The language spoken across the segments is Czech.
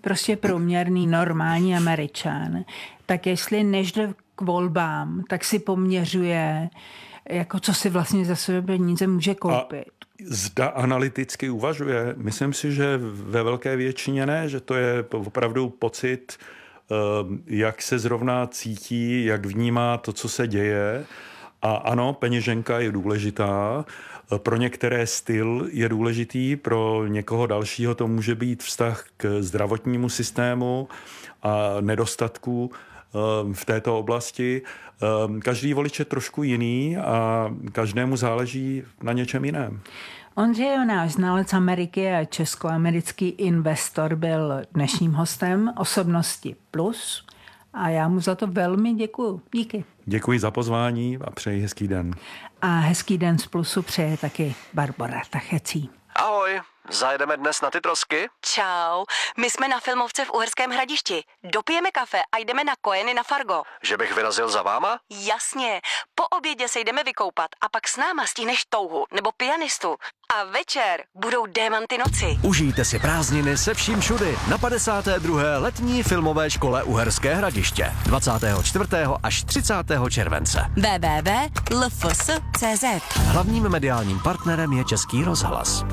prostě průměrný, normální Američan, tak jestli než jde k volbám, tak si poměřuje, jako co si vlastně za své peníze může koupit. Zda analyticky uvažuje? Myslím si, že ve velké většině ne, že to je opravdu pocit, jak se zrovna cítí, jak vnímá to, co se děje. A ano, peněženka je důležitá, pro některé styl je důležitý, pro někoho dalšího to může být vztah k zdravotnímu systému a nedostatku v této oblasti. Každý volič je trošku jiný a každému záleží na něčem jiném. Ondřej Jonáš, znalec Ameriky a českoamerický investor, byl dnešním hostem Osobnosti Plus a já mu za to velmi děkuju. Díky. Děkuji za pozvání a přeji hezký den. A hezký den z Plusu přeje taky Barbora Tachecí. Ahoj, zajedeme dnes na ty trosky? Čau, my jsme na filmovce v Uherském Hradišti. Dopijeme kafe a jdeme na Kojeny na Fargo. Že bych vyrazil za váma? Jasně, po obědě se jdeme vykoupat a pak s náma stihneš touhu nebo pianistu. A večer budou Démanty noci. Užijte si prázdniny se vším všudy na 52. letní filmové škole Uherské Hradiště 24. až 30. července. www.lfs.cz. Hlavním mediálním partnerem je Český rozhlas.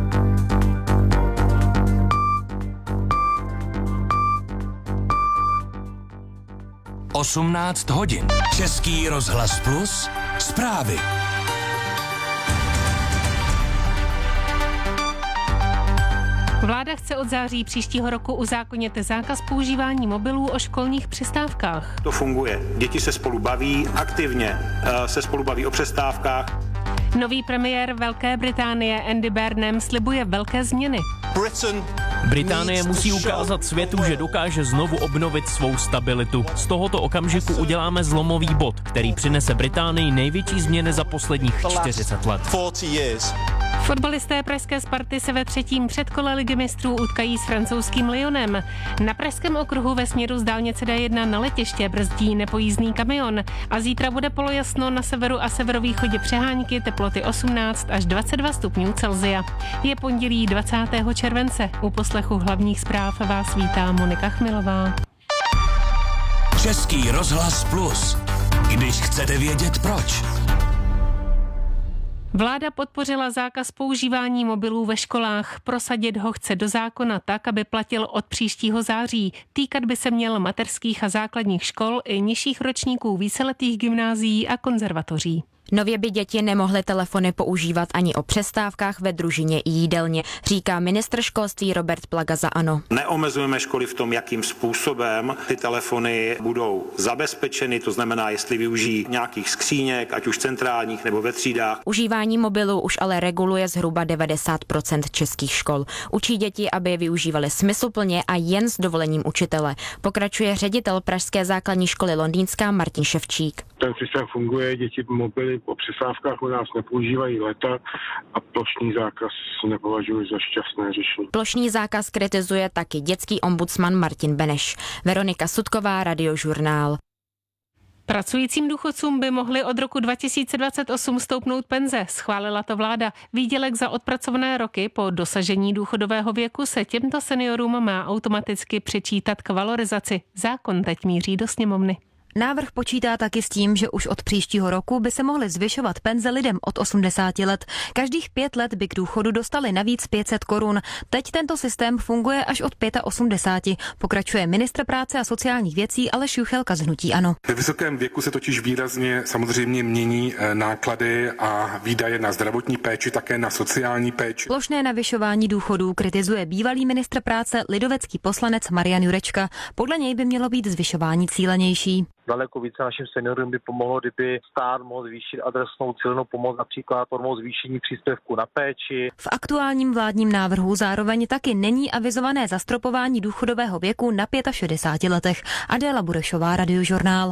Osmnáct hodin. Český rozhlas Plus. Zprávy. Vláda chce od září příštího roku uzákonit zákaz používání mobilů o školních přestávkách. To funguje. Děti se spolu baví, aktivně se spolu baví o přestávkách. Nový premiér Velké Británie Andy Burnham slibuje velké změny. Británie musí ukázat světu, že dokáže znovu obnovit svou stabilitu. Z tohoto okamžiku uděláme zlomový bod, který přinese Británii největší změny za posledních 40 let. Fotbalisté pražské Sparty se ve třetím předkole Ligy mistrů utkají s francouzským Lyonem. Na pražském okruhu ve směru z dálnice D1 na letiště brzdí nepojízdný kamion a zítra bude polojasno na severu a severovýchodě přehánky, teploty 18 až 22 stupňů Celsia. Je pondělí 20. července. U poslechu hlavních zpráv vás vítá Monika Chmilová. Český rozhlas Plus. Když chcete vědět proč. Vláda podpořila zákaz používání mobilů ve školách. Prosadit ho chce do zákona tak, aby platil od příštího září. Týkat by se měl mateřských a základních škol i nižších ročníků víceletých gymnázií a konzervatoří. Nově by děti nemohly telefony používat ani o přestávkách ve družině i jídelně, říká ministr školství Robert Plaga za ANO. Neomezujeme školy v tom, jakým způsobem ty telefony budou zabezpečeny, to znamená, jestli využijí nějakých skříněk, ať už centrálních nebo ve třídách. Užívání mobilů už ale reguluje zhruba 90% českých škol. Učí děti, aby je využívali smysluplně a jen s dovolením učitele. Pokračuje ředitel pražské základní školy Londýnská Martin Ševčík. Ten systém funguje, děti mobily po přestávkách u nás nepoužívají léta a plošný zákaz nepovažuji za šťastné řešení. Plošný zákaz kritizuje taky dětský ombudsman Martin Beneš. Veronika Sudková, Radiožurnál. Pracujícím důchodcům by mohly od roku 2028 stoupnout penze, schválila to vláda. Výdělek za odpracované roky po dosažení důchodového věku se těmto seniorům má automaticky přičítat k valorizaci. Zákon teď míří do sněmovny. Návrh počítá taky s tím, že už od příštího roku by se mohly zvyšovat penze lidem od 80 let. Každých 5 let by k důchodu dostali navíc 500 korun. Teď tento systém funguje až od 85. Pokračuje ministr práce a sociálních věcí Aleš Juchelka z hnutí ANO. Ve vysokém věku se totiž výrazně samozřejmě mění náklady a výdaje na zdravotní péči, také na sociální péči. Plošné navyšování důchodů kritizuje bývalý ministr práce lidovecký poslanec Marian Jurečka. Podle něj by mělo být zvyšování cílenější. Daleko více našim seniorům by pomohlo, kdyby stát mohl zvýšit adresnou cílenou pomoc, například formou zvýšení příspěvku na péči. V aktuálním vládním návrhu zároveň taky není avizované zastropování důchodového věku na 65 letech. Adéla Burešová, Radiožurnál.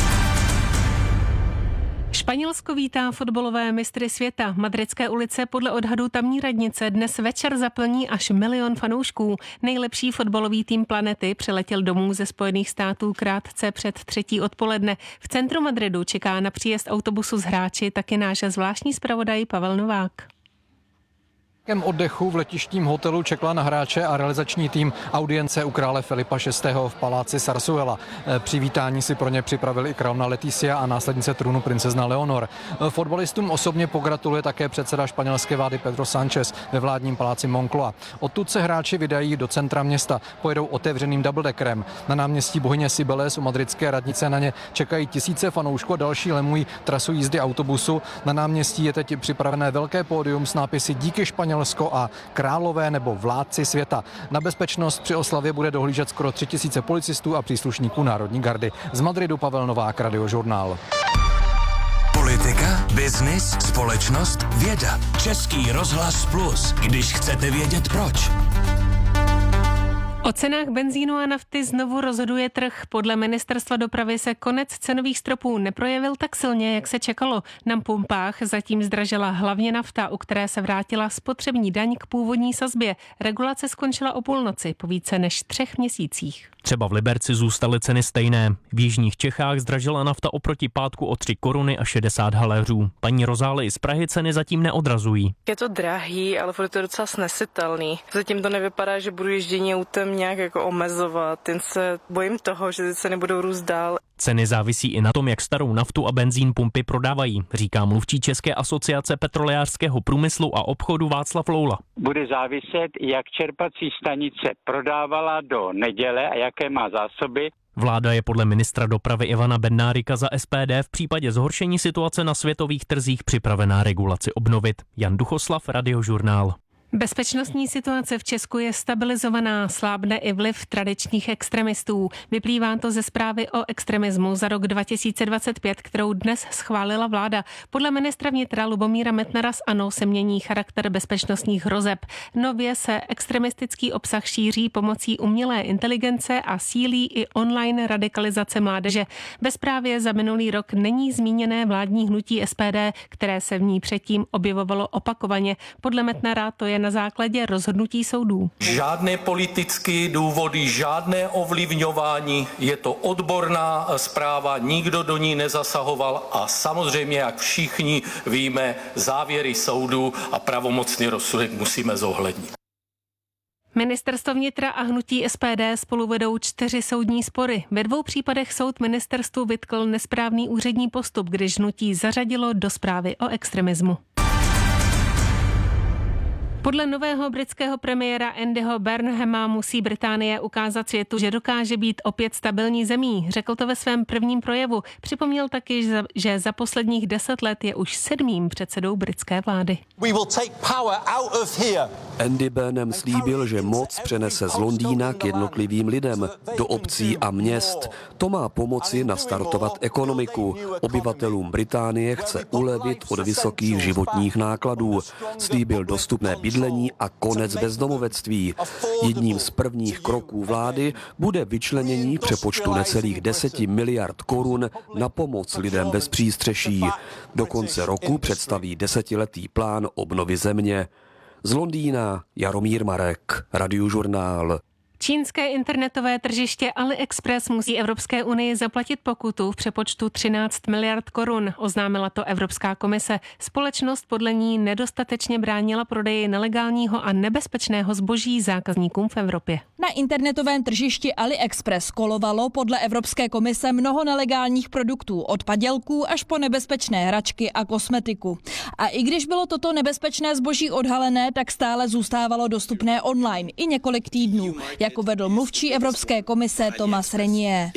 Španělsko vítá fotbalové mistry světa. Madridské ulice podle odhadů tamní radnice dnes večer zaplní až 1 milion fanoušků. Nejlepší fotbalový tým planety přiletěl domů ze Spojených států krátce před 3. odpoledne. V centru Madridu čeká na příjezd autobusu s hráči taky náš zvláštní zpravodaj Pavel Novák. Oddechu v letištním hotelu čekala na hráče a realizační tým audience u krále Filipa VI. V paláci Sarsuela. Přivítání si pro ně připravili i královna Leticia a následnice trůnu princezna Leonor. Fotbalistům osobně pogratuluje také předseda španělské vlády Pedro Sánchez ve vládním paláci Moncloa. Odtud se hráči vydají do centra města, pojedou otevřeným doubledeckerem. Na náměstí Bohyně Cibeles u madridské radnice na ně čekají tisíce fanoušků a další lemují trasu jízdy autobusu. Na náměstí je teď připravené velké pódium s nápisy Díky Španělsko a Králové nebo Vládci světa. Na bezpečnost při oslavě bude dohlížet skoro 3000 policistů a příslušníků Národní gardy. Z Madridu Pavel Novák, Radiožurnál. Politika, biznis, společnost, věda. Český rozhlas Plus, když chcete vědět proč. O cenách benzínu a nafty znovu rozhoduje trh. Podle ministerstva dopravy se konec cenových stropů neprojevil tak silně, jak se čekalo. Na pumpách zatím zdražila hlavně nafta, u které se vrátila spotřební daň k původní sazbě. Regulace skončila o půlnoci po více než 3 měsících. Třeba v Liberci zůstaly ceny stejné. V jižních Čechách zdražila nafta oproti pátku o 3 koruny a 60 haléřů. Paní Rozály i z Prahy ceny zatím neodrazují. Je to drahý, ale furt je to docela snesitelný. Zatím to nevypadá, že budu ježdění autem nějak jako omezovat. Jen se bojím toho, že ty ceny budou růst dál. Ceny závisí i na tom, jak starou naftu a benzín pumpy prodávají, říká mluvčí České asociace petrolejářského průmyslu a obchodu Václav Loula. Bude záviset, jak čerpací stanice prodávala do neděle a jaké má zásoby. Vláda je podle ministra dopravy Ivana Bednárika za SPD v případě zhoršení situace na světových trzích připravená regulaci obnovit. Jan Duchoslav, Radiožurnál. Bezpečnostní situace v Česku je stabilizovaná, slábne i vliv tradičních extremistů. Vyplývá to ze zprávy o extremismu za rok 2025, kterou dnes schválila vláda. Podle ministra vnitra Lubomíra Metnara z ANO se mění charakter bezpečnostních hrozeb. Nově se extremistický obsah šíří pomocí umělé inteligence a sílí i online radikalizace mládeže. Ve zprávě za minulý rok není zmíněné vládní hnutí SPD, které se v ní předtím objevovalo opakovaně. Podle Metnara to je na základě rozhodnutí soudů. Žádné politické důvody, žádné ovlivňování, je to odborná zpráva, nikdo do ní nezasahoval a samozřejmě, jak všichni víme, závěry soudu a pravomocný rozsudek musíme zohlednit. Ministerstvo vnitra a hnutí SPD spolu vedou 4 soudní spory. Ve 2 případech soud ministerstvu vytkl nesprávný úřední postup, když hnutí zařadilo do zprávy o extremismu. Podle nového britského premiéra Andyho Burnhama musí Británie ukázat světu, že dokáže být opět stabilní zemí. Řekl to ve svém prvním projevu. Připomněl taky, že za posledních 10 let je už 7. předsedou britské vlády. Andy Burnham slíbil, že moc přenese z Londýna k jednotlivým lidem, do obcí a měst. To má pomoci nastartovat ekonomiku. Obyvatelům Británie chce ulevit od vysokých životních nákladů. Slíbil dostupné bydlení a konec bezdomovectví. Jedním z prvních kroků vlády bude vyčlenění přepočtu necelých 10 miliard korun na pomoc lidem bez přístřeší. Do konce roku představí 10letý plán obnovy země. Z Londýna Jaromír Marek, Radiožurnál. Čínské internetové tržiště AliExpress musí Evropské unii zaplatit pokutu v přepočtu 13 miliard korun, oznámila to Evropská komise. Společnost podle ní nedostatečně bránila prodeji nelegálního a nebezpečného zboží zákazníkům v Evropě. Na internetovém tržišti AliExpress kolovalo podle Evropské komise mnoho nelegálních produktů, od padělků až po nebezpečné hračky a kosmetiku. A i když bylo toto nebezpečné zboží odhalené, tak stále zůstávalo dostupné online i několik týdnů, jak uvedl mluvčí Evropské komise Thomas Renier.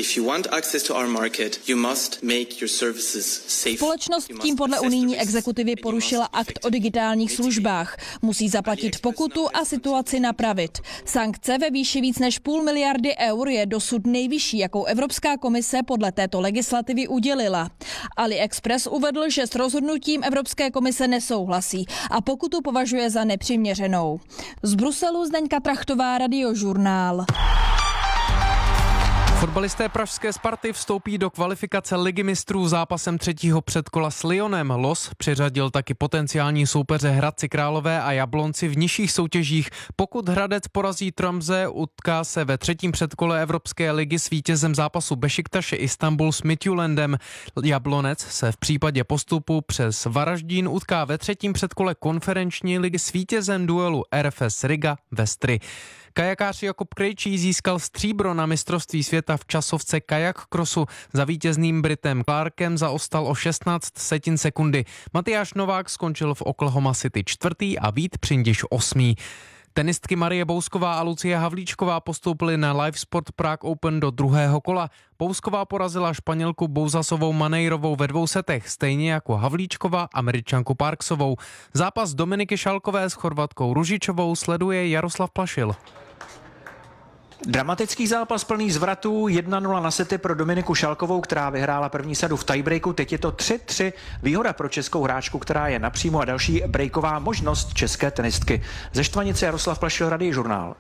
Společnost tím podle unijní exekutivy porušila akt o digitálních službách. Musí zaplatit pokutu a situaci napravit. Sankce ve výši víc než 0,5 miliardy eur je dosud nejvyšší, jakou Evropská komise podle této legislativy udělila. AliExpress uvedl, že s rozhodnutím Evropské komise nesouhlasí a pokutu považuje za nepřiměřenou. Z Bruselu Zdeňka Trachtová, Radiožurnál. Fotbalisté pražské Sparty vstoupí do kvalifikace Ligy mistrů zápasem třetího předkola s Lyonem. Los přiřadil taky potenciální soupeře Hradci Králové a Jablonci v nižších soutěžích. Pokud Hradec porazí Tromsø, utká se ve třetím předkole Evropské ligy s vítězem zápasu Bešiktaše Istanbul s Midtjyllandem. Jablonec se v případě postupu přes Varaždín utká ve třetím předkole konferenční ligy s vítězem duelu RFS Riga Vestry. Kajakář Jakub Krejčí získal stříbro na mistrovství světa v časovce kajak crossu. Za vítězným Britem Clarkem zaostal o 16 setin sekundy. Matyáš Novák skončil v Oklahoma City 4. a Vít Přindiš 8. Tenistky Marie Bousková a Lucie Havlíčková postoupily na Live Sport Prague Open do druhého kola. Bousková porazila Španělku Bouzasovou Maneirovou ve 2 setech, stejně jako Havlíčková Američanku Parksovou. Zápas Dominiky Šalkové s Chorvatkou Ružičovou sleduje Jaroslav Plašil. Dramatický zápas plný zvratů, 1-0 na sety pro Dominiku Šalkovou, která vyhrála první sadu v tiebreaku, teď je to 3-3, výhoda pro českou hráčku, která je napřímo a další breaková možnost české tenistky. Ze Štvanice Jaroslav Plašil, Radiožurnál.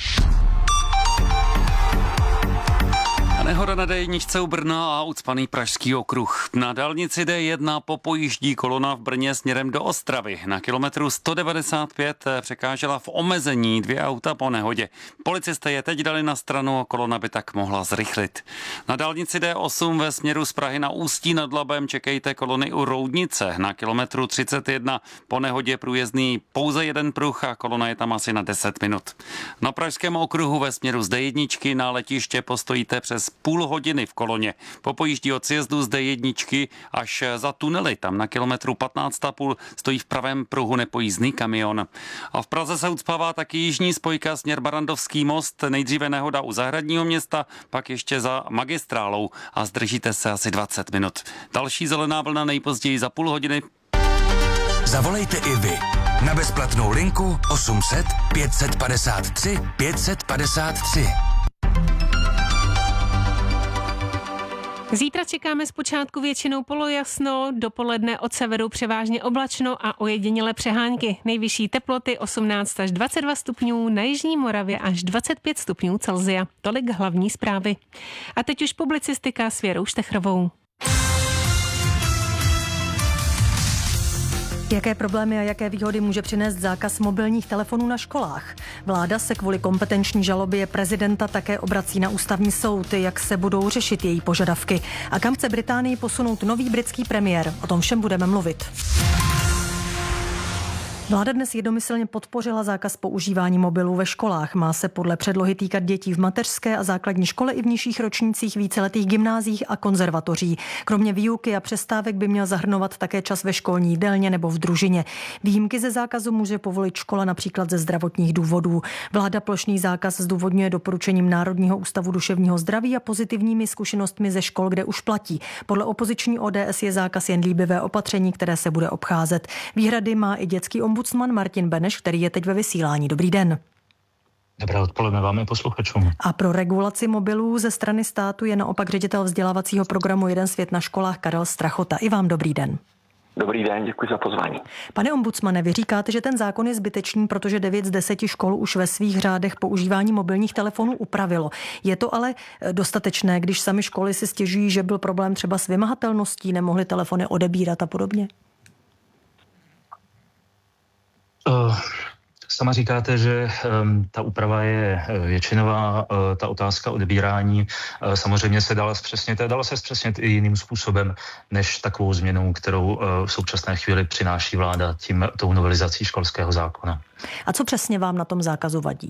Nehoda na D1 u Brna a ucpaný pražský okruh. Na dálnici D1 popojíždí kolona v Brně směrem do Ostravy. Na kilometru 195 překážela v omezení 2 auta po nehodě. Policisté je teď dali na stranu a kolona by tak mohla zrychlit. Na dálnici D8 ve směru z Prahy na Ústí nad Labem čekejte kolony u Roudnice. Na kilometru 31 po nehodě průjezdný pouze jeden pruh a kolona je tam asi na 10 minut. Na pražském okruhu ve směru z D1 na letiště postojíte přes půl hodiny v koloně. Popojíždí od sjezdu z D1 až za tunely. Tam na kilometru 15,5 stojí v pravém pruhu nepojízdný kamion. A v Praze se ucpává taky jižní spojka směr Barandovský most. Nejdříve nehoda u Zahradního města, pak ještě za Magistrálou a zdržíte se asi 20 minut. Další zelená vlna nejpozději za půl hodiny. Zavolejte i vy na bezplatnou linku 800 553 553. Zítra čekáme zpočátku většinou polojasno, dopoledne od severu převážně oblačno a ojedinělé přehánky. Nejvyšší teploty 18 až 22 stupňů, na jižní Moravě až 25 stupňů Celsia. Tolik hlavní zprávy. A teď už publicistika s Věrou Štechrovou. Jaké problémy a jaké výhody může přinést zákaz mobilních telefonů na školách? Vláda se kvůli kompetenční žalobě prezidenta také obrací na ústavní soud, jak se budou řešit její požadavky. A kam chce Británii posunout nový britský premiér? O tom všem budeme mluvit. Vláda dnes jednomyslně podpořila zákaz používání mobilů ve školách. Má se podle předlohy týkat dětí v mateřské a základní škole i v nižších ročnících víceletých gymnáziích a konzervatoří. Kromě výuky a přestávek by měl zahrnovat také čas ve školní jídelně nebo v družině. Výjimky ze zákazu může povolit škola například ze zdravotních důvodů. Vláda plošný zákaz zdůvodňuje doporučením Národního ústavu duševního zdraví a pozitivními zkušenostmi ze škol, kde už platí. Podle opoziční ODS je zákaz jen líbivé opatření, které se bude obcházet. Výhrady má i dětský ombudsman Martin Beneš, který je teď ve vysílání. Dobrý den. Dobré odpoledne vám i posluchačům. A pro regulaci mobilů ze strany státu je naopak ředitel vzdělávacího programu Jeden svět na školách Karel Strachota. I vám dobrý den. Dobrý den, děkuji za pozvání. Pane ombudsmane, vy říkáte, že ten zákon je zbytečný, protože 9 z 10 škol už ve svých řádech používání mobilních telefonů upravilo. Je to ale dostatečné, když sami školy si stěžují, že byl problém třeba s vymahatelností, nemohli telefony odebírat a podobně? Sama říkáte, že ta úprava je většinová, ta otázka odebírání samozřejmě se dala zpřesnit i jiným způsobem, než takovou změnou, kterou v současné chvíli přináší vláda tou novelizací školského zákona. A co přesně vám na tom zákazu vadí?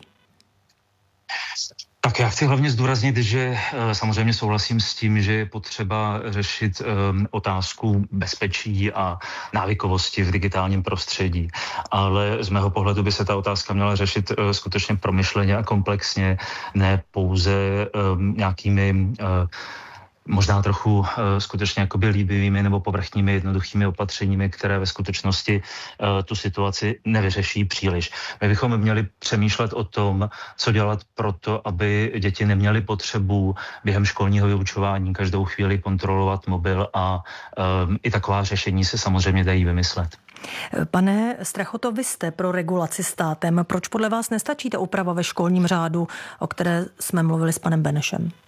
Tak já chci hlavně zdůraznit, že samozřejmě souhlasím s tím, že je potřeba řešit otázku bezpečí a návykovosti v digitálním prostředí. Ale z mého pohledu by se ta otázka měla řešit skutečně promyšleně a komplexně, ne pouze nějakými možná trochu skutečně jakoby líbivými nebo povrchními jednoduchými opatřeními, které ve skutečnosti tu situaci nevyřeší příliš. My bychom měli přemýšlet o tom, co dělat proto, aby děti neměly potřebu během školního vyučování každou chvíli kontrolovat mobil a i taková řešení se samozřejmě dají vymyslet. Pane Strachoto, vy jste pro regulaci státem. Proč podle vás nestačí ta úprava ve školním řádu, o které jsme mluvili s panem Benešem?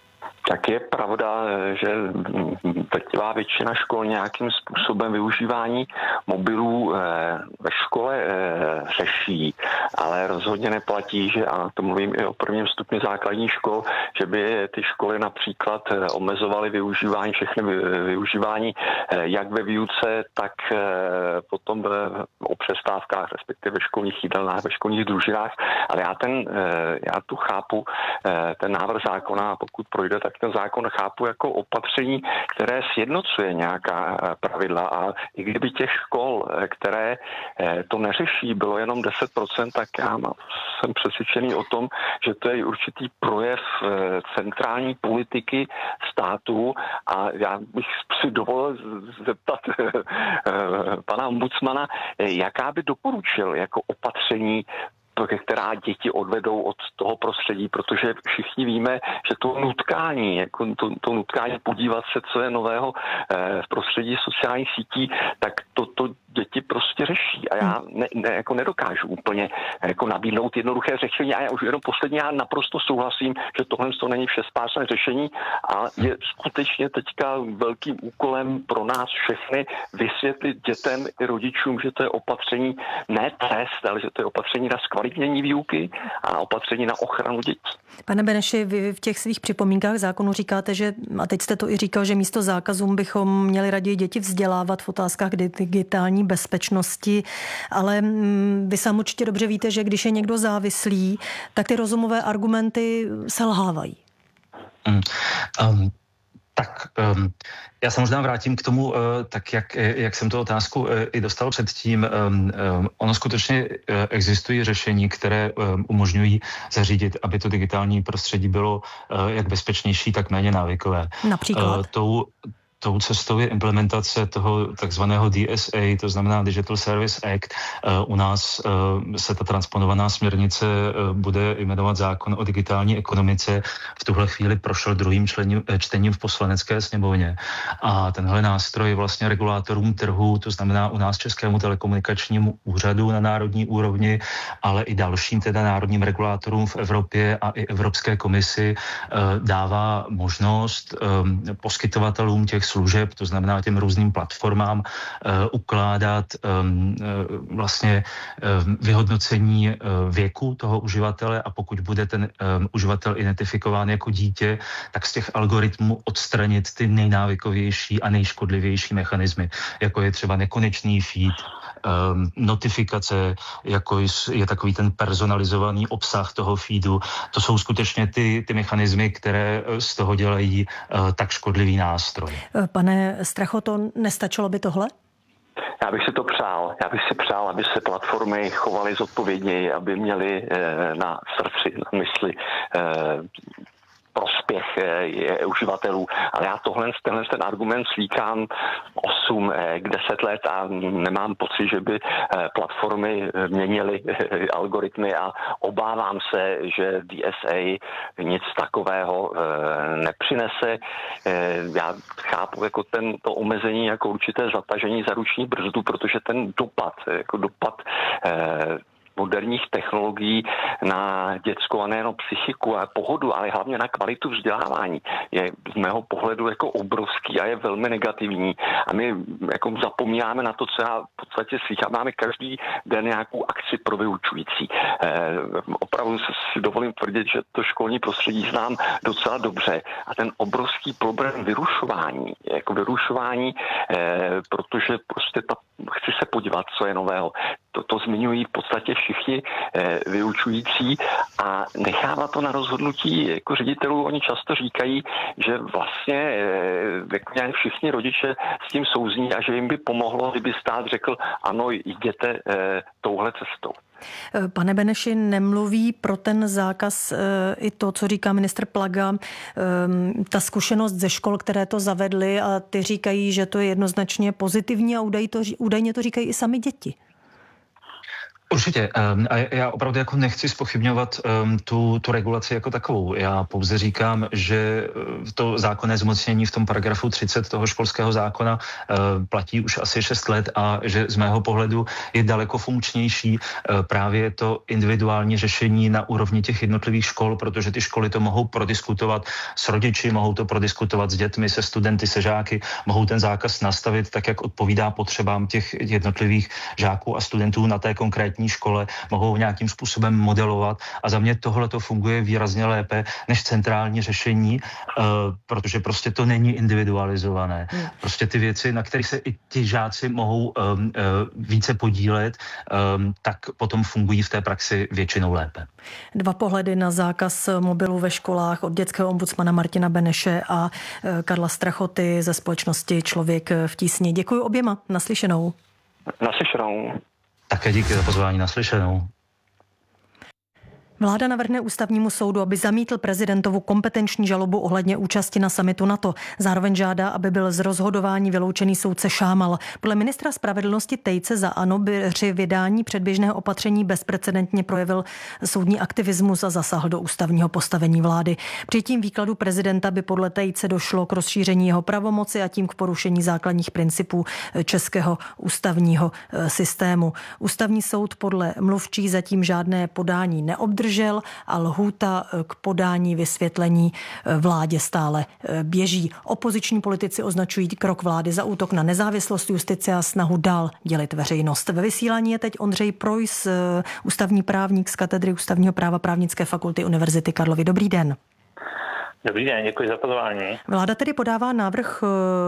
Tak je pravda, že drtivá většina škol nějakým způsobem využívání mobilů ve škole řeší, ale rozhodně neplatí, že, a to mluvím i o prvním stupni základních škol, že by ty školy například omezovaly využívání, všechny využívání jak ve výuce, tak potom o přestávkách, respektive ve školních jídelnách, ve školních družinách, ale já tu chápu ten návrh zákona, pokud projde, tak ten zákon chápu jako opatření, které sjednocuje nějaká pravidla, a i kdyby těch škol, které to neřeší, bylo jenom 10%, tak já jsem přesvědčený o tom, že to je určitý projev centrální politiky státu, a já bych si dovolil zeptat pana ombudsmana, jaká by doporučil jako opatření, která děti odvedou od toho prostředí, protože všichni víme, že to nutkání, jako to nutkání podívat se, co je nového v prostředí sociálních sítí, tak to děti prostě řeší. A já jako nedokážu úplně jako nabídnout jednoduché řešení. A já už jenom posledně, já naprosto souhlasím, že tohle to není všespásné řešení, a je skutečně teďka velkým úkolem pro nás všechny vysvětlit dětem i rodičům, že to je opatření ne trest, ale že to je opatření na zkvalitnění výuky a opatření na ochranu dětí. Pane Beneši, vy v těch svých připomínkách zákonu říkáte, že, a teď jste to i říkal, že místo zákazům bychom měli raději děti vzdělávat v otázkách digitální bezpečnosti, ale vy sám určitě dobře víte, že když je někdo závislý, tak ty rozumové argumenty selhávají. Já se možná vrátím k tomu, tak jak jsem tu otázku i dostal předtím. Ono skutečně existují řešení, které umožňují zařídit, aby to digitální prostředí bylo jak bezpečnější, tak méně návykové. Například? Tou cestou je implementace toho takzvaného DSA, to znamená Digital Service Act. U nás se ta transponovaná směrnice bude jmenovat zákon o digitální ekonomice. V tuhle chvíli prošel druhým čtením v Poslanecké sněmovně. A tenhle nástroj vlastně regulátorům trhu, to znamená u nás Českému telekomunikačnímu úřadu na národní úrovni, ale i dalším teda národním regulátorům v Evropě a i Evropské komisi dává možnost poskytovatelům těch služeb, to znamená těm různým platformám, ukládat vlastně vyhodnocení věku toho uživatele, a pokud bude ten uživatel identifikován jako dítě, tak z těch algoritmů odstranit ty nejnávykovější a nejškodlivější mechanismy, jako je třeba nekonečný feed, notifikace, jako je takový ten personalizovaný obsah toho feedu. To jsou skutečně ty mechanismy, které z toho dělají tak škodlivý nástroj. Pane Strachoto, nestačilo by tohle? Já bych si to přál. Já bych si přál, aby se platformy chovaly zodpovědněji, aby měly na srdci, na mysli prospěch uživatelů. Ale já ten argument slýchám 8 k 10 let a nemám pocit, že by platformy měnily algoritmy, a obávám se, že DSA nic takového nepřinese. Já chápu jako to omezení jako určité zatažení za ruční brzdu, protože ten dopad moderních technologií na dětskou a nejen psychiku a pohodu, ale hlavně na kvalitu vzdělávání je z mého pohledu jako obrovský a je velmi negativní. A my jako zapomínáme na to, co já v podstatě slychám. Máme každý den nějakou akci pro vyučující. Opravdu si dovolím tvrdit, že to školní prostředí znám docela dobře. A ten obrovský problém vyrušování, protože prostě chci se podívat, co je nového. To zmiňují v podstatě všichni vyučující a nechává to na rozhodnutí jako ředitelů. Oni často říkají, že vlastně všichni rodiče s tím souzní a že jim by pomohlo, kdyby stát řekl, ano, jděte touhle cestou. Pane Beneši, nemluví pro ten zákaz i to, co říká ministr Plaga, ta zkušenost ze škol, které to zavedly, a ty říkají, že to je jednoznačně pozitivní, a údajně to říkají i sami děti. Určitě. A já opravdu jako nechci zpochybňovat tu regulaci jako takovou. Já pouze říkám, že to zákonné zmocnění v tom paragrafu 30 toho školského zákona platí už asi 6 let a že z mého pohledu je daleko funkčnější právě to individuální řešení na úrovni těch jednotlivých škol, protože ty školy to mohou prodiskutovat s rodiči, mohou to prodiskutovat s dětmi, se studenty, se žáky, mohou ten zákaz nastavit tak, jak odpovídá potřebám těch jednotlivých žáků a studentů na té konkrétní škole, mohou nějakým způsobem modelovat a za mě tohle to funguje výrazně lépe než centrální řešení, protože prostě to není individualizované. Prostě ty věci, na kterých se i ti žáci mohou více podílet, tak potom fungují v té praxi většinou lépe. 2 pohledy na zákaz mobilů ve školách od dětského ombudsmana Martina Beneše a Karla Strachoty ze společnosti Člověk v tísni. Děkuji oběma. Naslyšenou. Naslyšenou. Také díky za pozvání, naslyšenou. Vláda navrhne ústavnímu soudu, aby zamítl prezidentovu kompetenční žalobu ohledně účasti na summitu NATO. Zároveň žádá, aby byl z rozhodování vyloučený soudce Šámal. Podle ministra spravedlnosti Tejce za ANO by při vydání předběžného opatření bezprecedentně projevil soudní aktivismus a zasáhl do ústavního postavení vlády. Při tím výkladu prezidenta by podle Tejce došlo k rozšíření jeho pravomoci a tím k porušení základních principů českého ústavního systému. Ústavní soud podle mluvčí zatím žádné podání neobdržel a lhůta k podání vysvětlení vládě stále běží. Opoziční politici označují krok vlády za útok na nezávislost justice a snahu dál dělit veřejnost. Ve vysílání je teď Ondřej Projs, ústavní právník z katedry ústavního práva Právnické fakulty Univerzity Karlovy. Dobrý den. Dobrý den, děkuji za pozvání. Vláda tedy podává návrh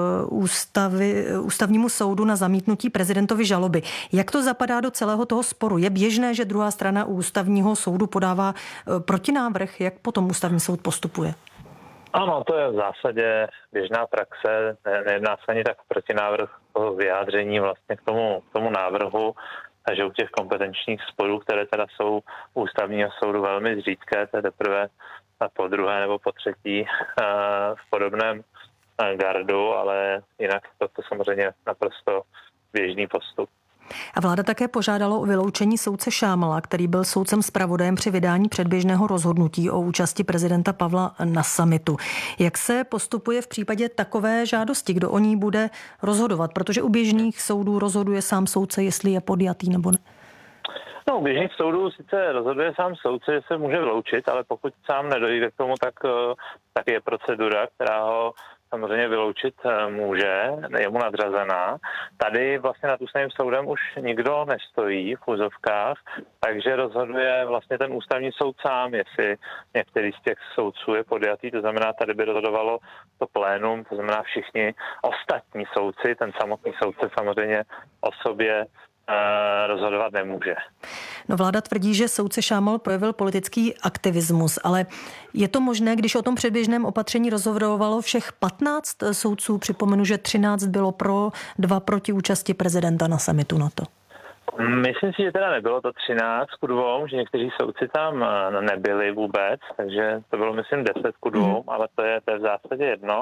ústavnímu soudu na zamítnutí prezidentovy žaloby. Jak to zapadá do celého toho sporu? Je běžné, že druhá strana u ústavního soudu podává protinávrh? Jak potom ústavní soud postupuje? Ano, to je v zásadě běžná praxe. Nejedná se ani tak protinávrh toho vyjádření vlastně k tomu návrhu. Takže u těch kompetenčních sporů, které teda jsou u ústavního soudu velmi zřídké, to je teprve po druhé nebo po třetí v podobném gardu, ale jinak to samozřejmě naprosto běžný postup. A vláda také požádala o vyloučení soudce Šámala, který byl soudcem zpravodajem při vydání předběžného rozhodnutí o účasti prezidenta Pavla na summitu. Jak se postupuje v případě takové žádosti, kdo o ní bude rozhodovat? Protože u běžných soudů rozhoduje sám soudce, jestli je podjatý nebo ne. No, u běžných soudů sice rozhoduje sám soudce, že se může vyloučit, ale pokud sám nedojde k tomu, tak je procedura, která ho samozřejmě vyloučit může, je mu nadřazená. Tady vlastně nad ústavním soudem už nikdo nestojí v úzovkách, takže rozhoduje vlastně ten ústavní soud sám, jestli některý z těch soudců je podjatý, to znamená, tady by rozhodovalo to plénum, to znamená všichni ostatní soudci, ten samotný soudce samozřejmě o sobě rozhodovat nemůže. No, vláda tvrdí, že soudce Šámal projevil politický aktivismus, ale je to možné, když o tom předběžném opatření rozhodovalo všech 15 soudců? Připomenu, že 13 bylo pro, 2 proti účasti prezidenta na summitu NATO. Myslím si, že teda nebylo to 13-2, že někteří soudci tam nebyli vůbec, takže to bylo myslím 10-2, ale to je v zásadě jedno.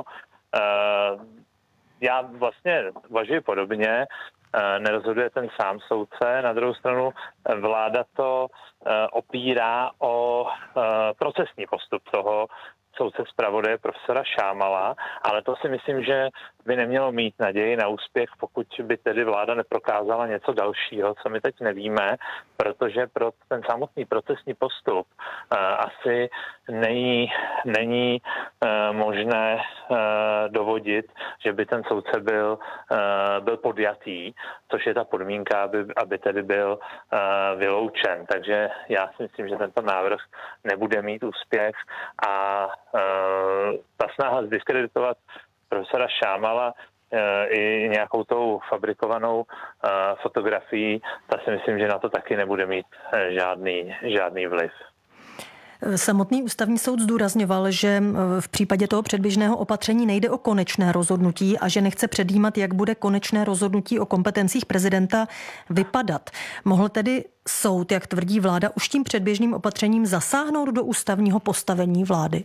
Já vlastně uvažuji podobně, nerozhoduje ten sám soudce. Na druhou stranu vláda to opírá o procesní postup toho soudce zpravodaje profesora Šámala, ale to si myslím, že by nemělo mít naději na úspěch, pokud by tedy vláda neprokázala něco dalšího, co my teď nevíme, protože pro ten samotný procesní postup asi není možné dovodit, že by ten soudce byl podjatý, což je ta podmínka, aby tedy byl vyloučen. Takže já si myslím, že tento návrh nebude mít úspěch a ta snaha zdiskreditovat profesora Šámala i nějakou tou fabrikovanou fotografií, ta si myslím, že na to taky nebude mít žádný vliv. Samotný ústavní soud zdůrazňoval, že v případě toho předběžného opatření nejde o konečné rozhodnutí a že nechce předjímat, jak bude konečné rozhodnutí o kompetencích prezidenta vypadat. Mohl tedy soud, jak tvrdí vláda, už tím předběžným opatřením zasáhnout do ústavního postavení vlády?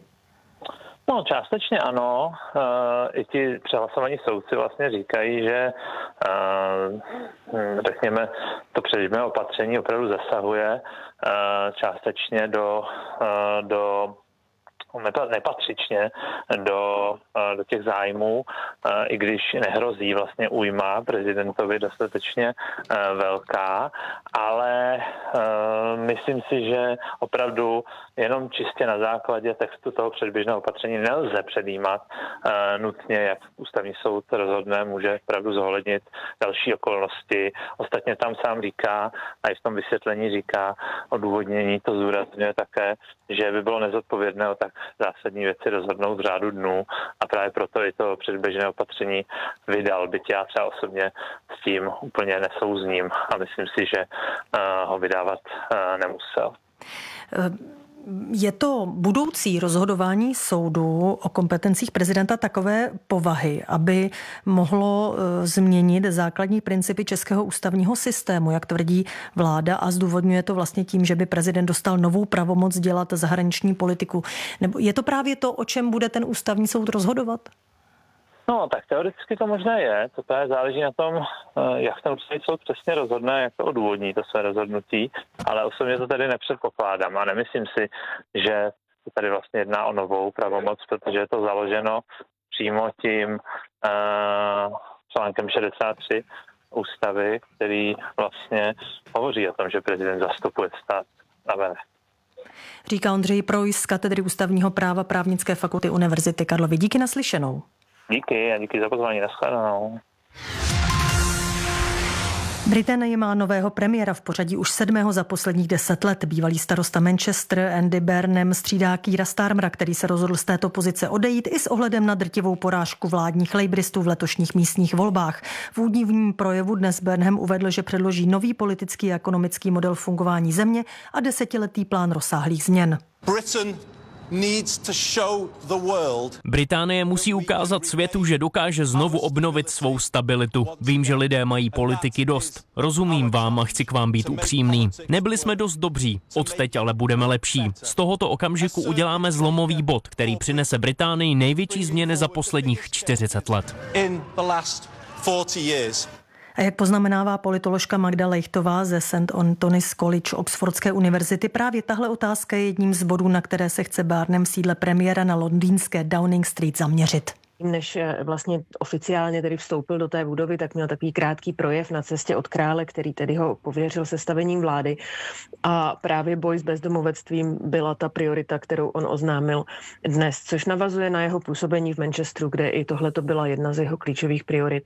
No, částečně ano. I ti přehlasovaní soudci vlastně říkají, že řekněme, to předběžné opatření opravdu zasahuje částečně do nepatřičně do těch zájmů, i když nehrozí vlastně újma prezidentovi dostatečně velká, ale myslím si, že opravdu jenom čistě na základě textu toho předběžného opatření nelze předjímat nutně, jak ústavní soud rozhodne, může opravdu zohlednit další okolnosti. Ostatně tam sám říká, a i v tom vysvětlení říká, odůvodnění to zdůrazňuje také, že by bylo nezodpovědné o tak zásadní věci rozhodnout v řádu dnů a právě proto i to předběžné opatření vydal, byť já třeba osobně s tím úplně nesouzním a myslím si, že ho vydávat nemusel. Je to budoucí rozhodování soudu o kompetencích prezidenta takové povahy, aby mohlo změnit základní principy českého ústavního systému, jak tvrdí vláda, a zdůvodňuje to vlastně tím, že by prezident dostal novou pravomoc dělat zahraniční politiku. Nebo je to právě to, o čem bude ten ústavní soud rozhodovat? No, tak teoreticky to možné je. To právě záleží na tom, jak ten ústavní soud přesně rozhodne, jak to odůvodní to své rozhodnutí, ale osobně to tady nepředpokládám a nemyslím si, že to tady vlastně jedná o novou pravomoc, protože je to založeno přímo tím článkem 63 ústavy, který vlastně hovoří o tom, že prezident zastupuje stát navenek. Říká Ondřej Projs z katedry ústavního práva Právnické fakulty Univerzity Karlovy. Díky naslyšenou. Díky a díky za pozvání. Nashledanou. Británie má nového premiéra v pořadí už 7. za posledních 10 let. Bývalý starosta Manchester Andy Burnham střídá Keira Starmera, který se rozhodl z této pozice odejít i s ohledem na drtivou porážku vládních labouristů v letošních místních volbách. V úvodním projevu dnes Burnham uvedl, že předloží nový politický a ekonomický model fungování země a 10letý plán rozsáhlých změn. Británie musí ukázat světu, že dokáže znovu obnovit svou stabilitu. Vím, že lidé mají politiky dost. Rozumím vám a chci k vám být upřímný. Nebyli jsme dost dobří, odteď ale budeme lepší. Z tohoto okamžiku uděláme zlomový bod, který přinese Británii největší změny za posledních 40 let. A jak poznamenává politoložka Magda Leichtová ze St. Antony's College Oxfordské univerzity, právě tahle otázka je jedním z bodů, na které se chce Burnham v sídle premiéra na londýnské Downing Street zaměřit. Než vlastně oficiálně tedy vstoupil do té budovy, tak měl takový krátký projev na cestě od krále, který tedy ho pověřil sestavením vlády. A právě boj s bezdomovectvím byla ta priorita, kterou on oznámil dnes, což navazuje na jeho působení v Manchesteru, kde i tohle to byla jedna z jeho klíčových priorit.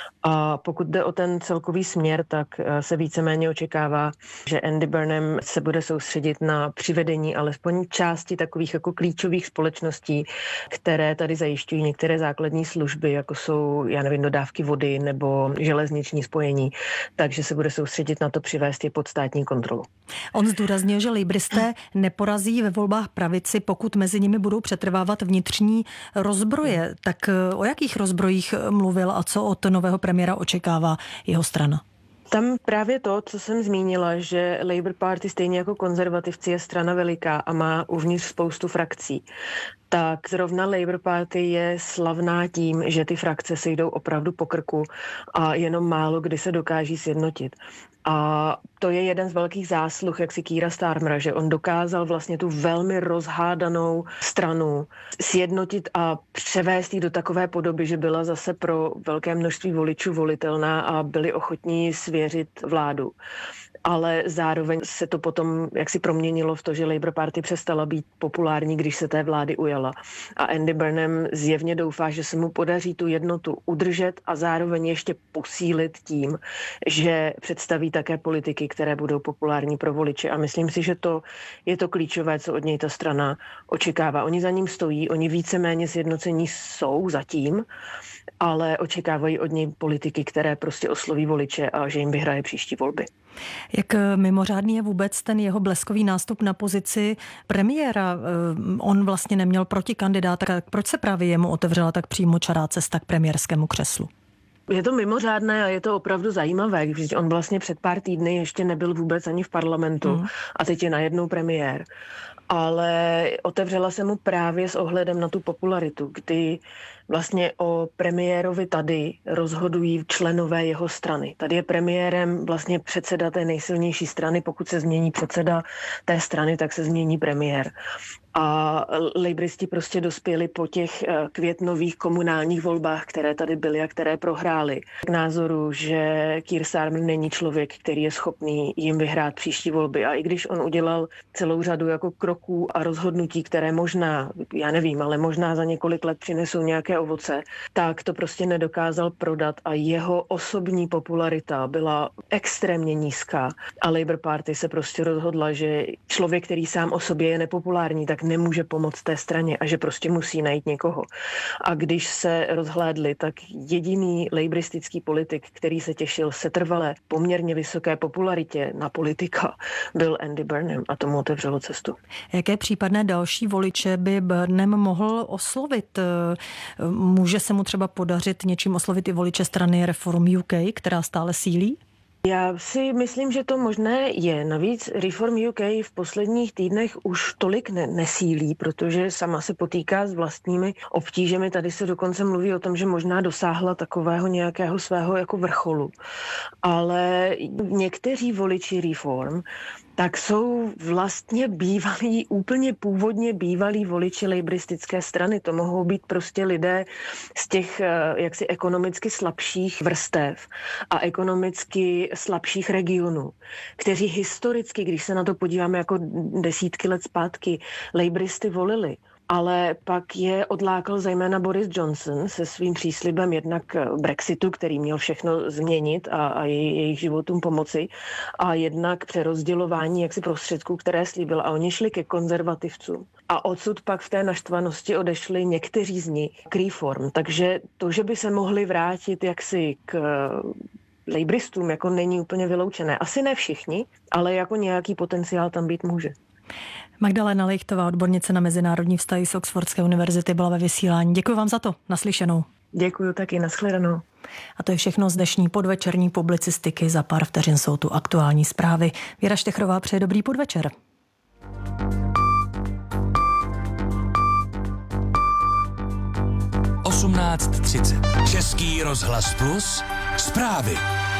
A pokud jde o ten celkový směr, tak se víceméně očekává, že Andy Burnham se bude soustředit na přivedení alespoň části takových jako klíčových společností, které tady zajišťují některé základní služby, jako jsou, dodávky vody nebo železniční spojení, takže se bude soustředit na to přivést je pod státní kontrolu. On zdůraznil, že lejbristé neporazí ve volbách pravici, pokud mezi nimi budou přetrvávat vnitřní rozbroje. Tak o jakých rozbrojích mluvil a co od nového premiéra očekává jeho strana? Tam právě to, co jsem zmínila, že Labour Party stejně jako konzervativci je strana veliká a má uvnitř spoustu frakcí. Tak zrovna Labour Party je slavná tím, že ty frakce se jdou opravdu po krku a jenom málo kdy se dokáží sjednotit. A to je jeden z velkých zásluh, jak si Keira Starmera, že on dokázal vlastně tu velmi rozhádanou stranu sjednotit a převést ji do takové podoby, že byla zase pro velké množství voličů volitelná a byli ochotní svěřit vládu. Ale zároveň se to potom jaksi proměnilo v to, že Labour Party přestala být populární, když se té vlády ujala. A Andy Burnham zjevně doufá, že se mu podaří tu jednotu udržet a zároveň ještě posílit tím, že představí také politiky, které budou populární pro voliče. A myslím si, že to je to klíčové, co od něj ta strana očekává. Oni za ním stojí, oni víceméně sjednocení jsou zatím, ale očekávají od něj politiky, které prostě osloví voliče a že jim vyhraje příští volby. Jak mimořádný je vůbec ten jeho bleskový nástup na pozici premiéra? On vlastně neměl protikandidáta. Proč se právě jemu otevřela tak přímočará cesta k premiérskému křeslu? Je to mimořádné a je to opravdu zajímavé, když on vlastně před pár týdny ještě nebyl vůbec ani v parlamentu a teď je najednou premiér. Ale otevřela se mu právě s ohledem na tu popularitu, kdy vlastně o premiérovi tady rozhodují členové jeho strany. Tady je premiérem vlastně předseda té nejsilnější strany, pokud se změní předseda té strany, tak se změní premiér. A lejbristi prostě dospěli po těch květnových komunálních volbách, které tady byly a které prohráli, k názoru, že Keir Starmer není člověk, který je schopný jim vyhrát příští volby. A i když on udělal celou řadu jako kroků a rozhodnutí, které možná, já nevím, ale možná za několik let přinesou nějaké ovoce, tak to prostě nedokázal prodat a jeho osobní popularita byla extrémně nízká. A Labour Party se prostě rozhodla, že člověk, který sám o sobě je nepopulární, tak nemůže pomoct té straně a že prostě musí najít někoho. A když se rozhlédli, tak jediný lejbristický politik, který se těšil setrvalé poměrně vysoké popularitě na politika, byl Andy Burnham a tomu otevřelo cestu. Jaké případné další voliče by Burnham mohl oslovit? Může se mu třeba podařit něčím oslovit i voliče strany Reform UK, která stále sílí? Já si myslím, že to možné je. Navíc Reform UK v posledních týdnech už tolik nesílí, protože sama se potýká s vlastními obtížemi. Tady se dokonce mluví o tom, že možná dosáhla takového nějakého svého jako vrcholu. Ale někteří voliči Reform tak jsou vlastně bývalí, úplně původně bývalí voliči lejbristické strany. To mohou být prostě lidé z těch jaksi ekonomicky slabších vrstev a ekonomicky slabších regionů, kteří historicky, když se na to podíváme jako desítky let zpátky, lejbristy volili. Ale pak je odlákal zejména Boris Johnson se svým příslibem jednak Brexitu, který měl všechno změnit a jejich životům pomoci, a jednak přerozdělování jaksi prostředků, které slíbil. A oni šli ke konzervativcům. A odsud pak v té naštvanosti odešli někteří z nich k Reform. Takže to, že by se mohli vrátit jaksi k lejbristům, jako není úplně vyloučené. Asi ne všichni, ale jako nějaký potenciál tam být může. Magdalena Leichtová, odbornice na mezinárodní vztahy z Oxfordské univerzity, byla ve vysílání. Děkuji vám za to. Naslyšenou. Děkuji taky, nashledanou. A to je všechno z dnešní podvečerní publicistiky. Za pár vteřin jsou tu aktuální zprávy. Věra Štechrová přeje dobrý podvečer. Český rozhlas Plus, zprávy.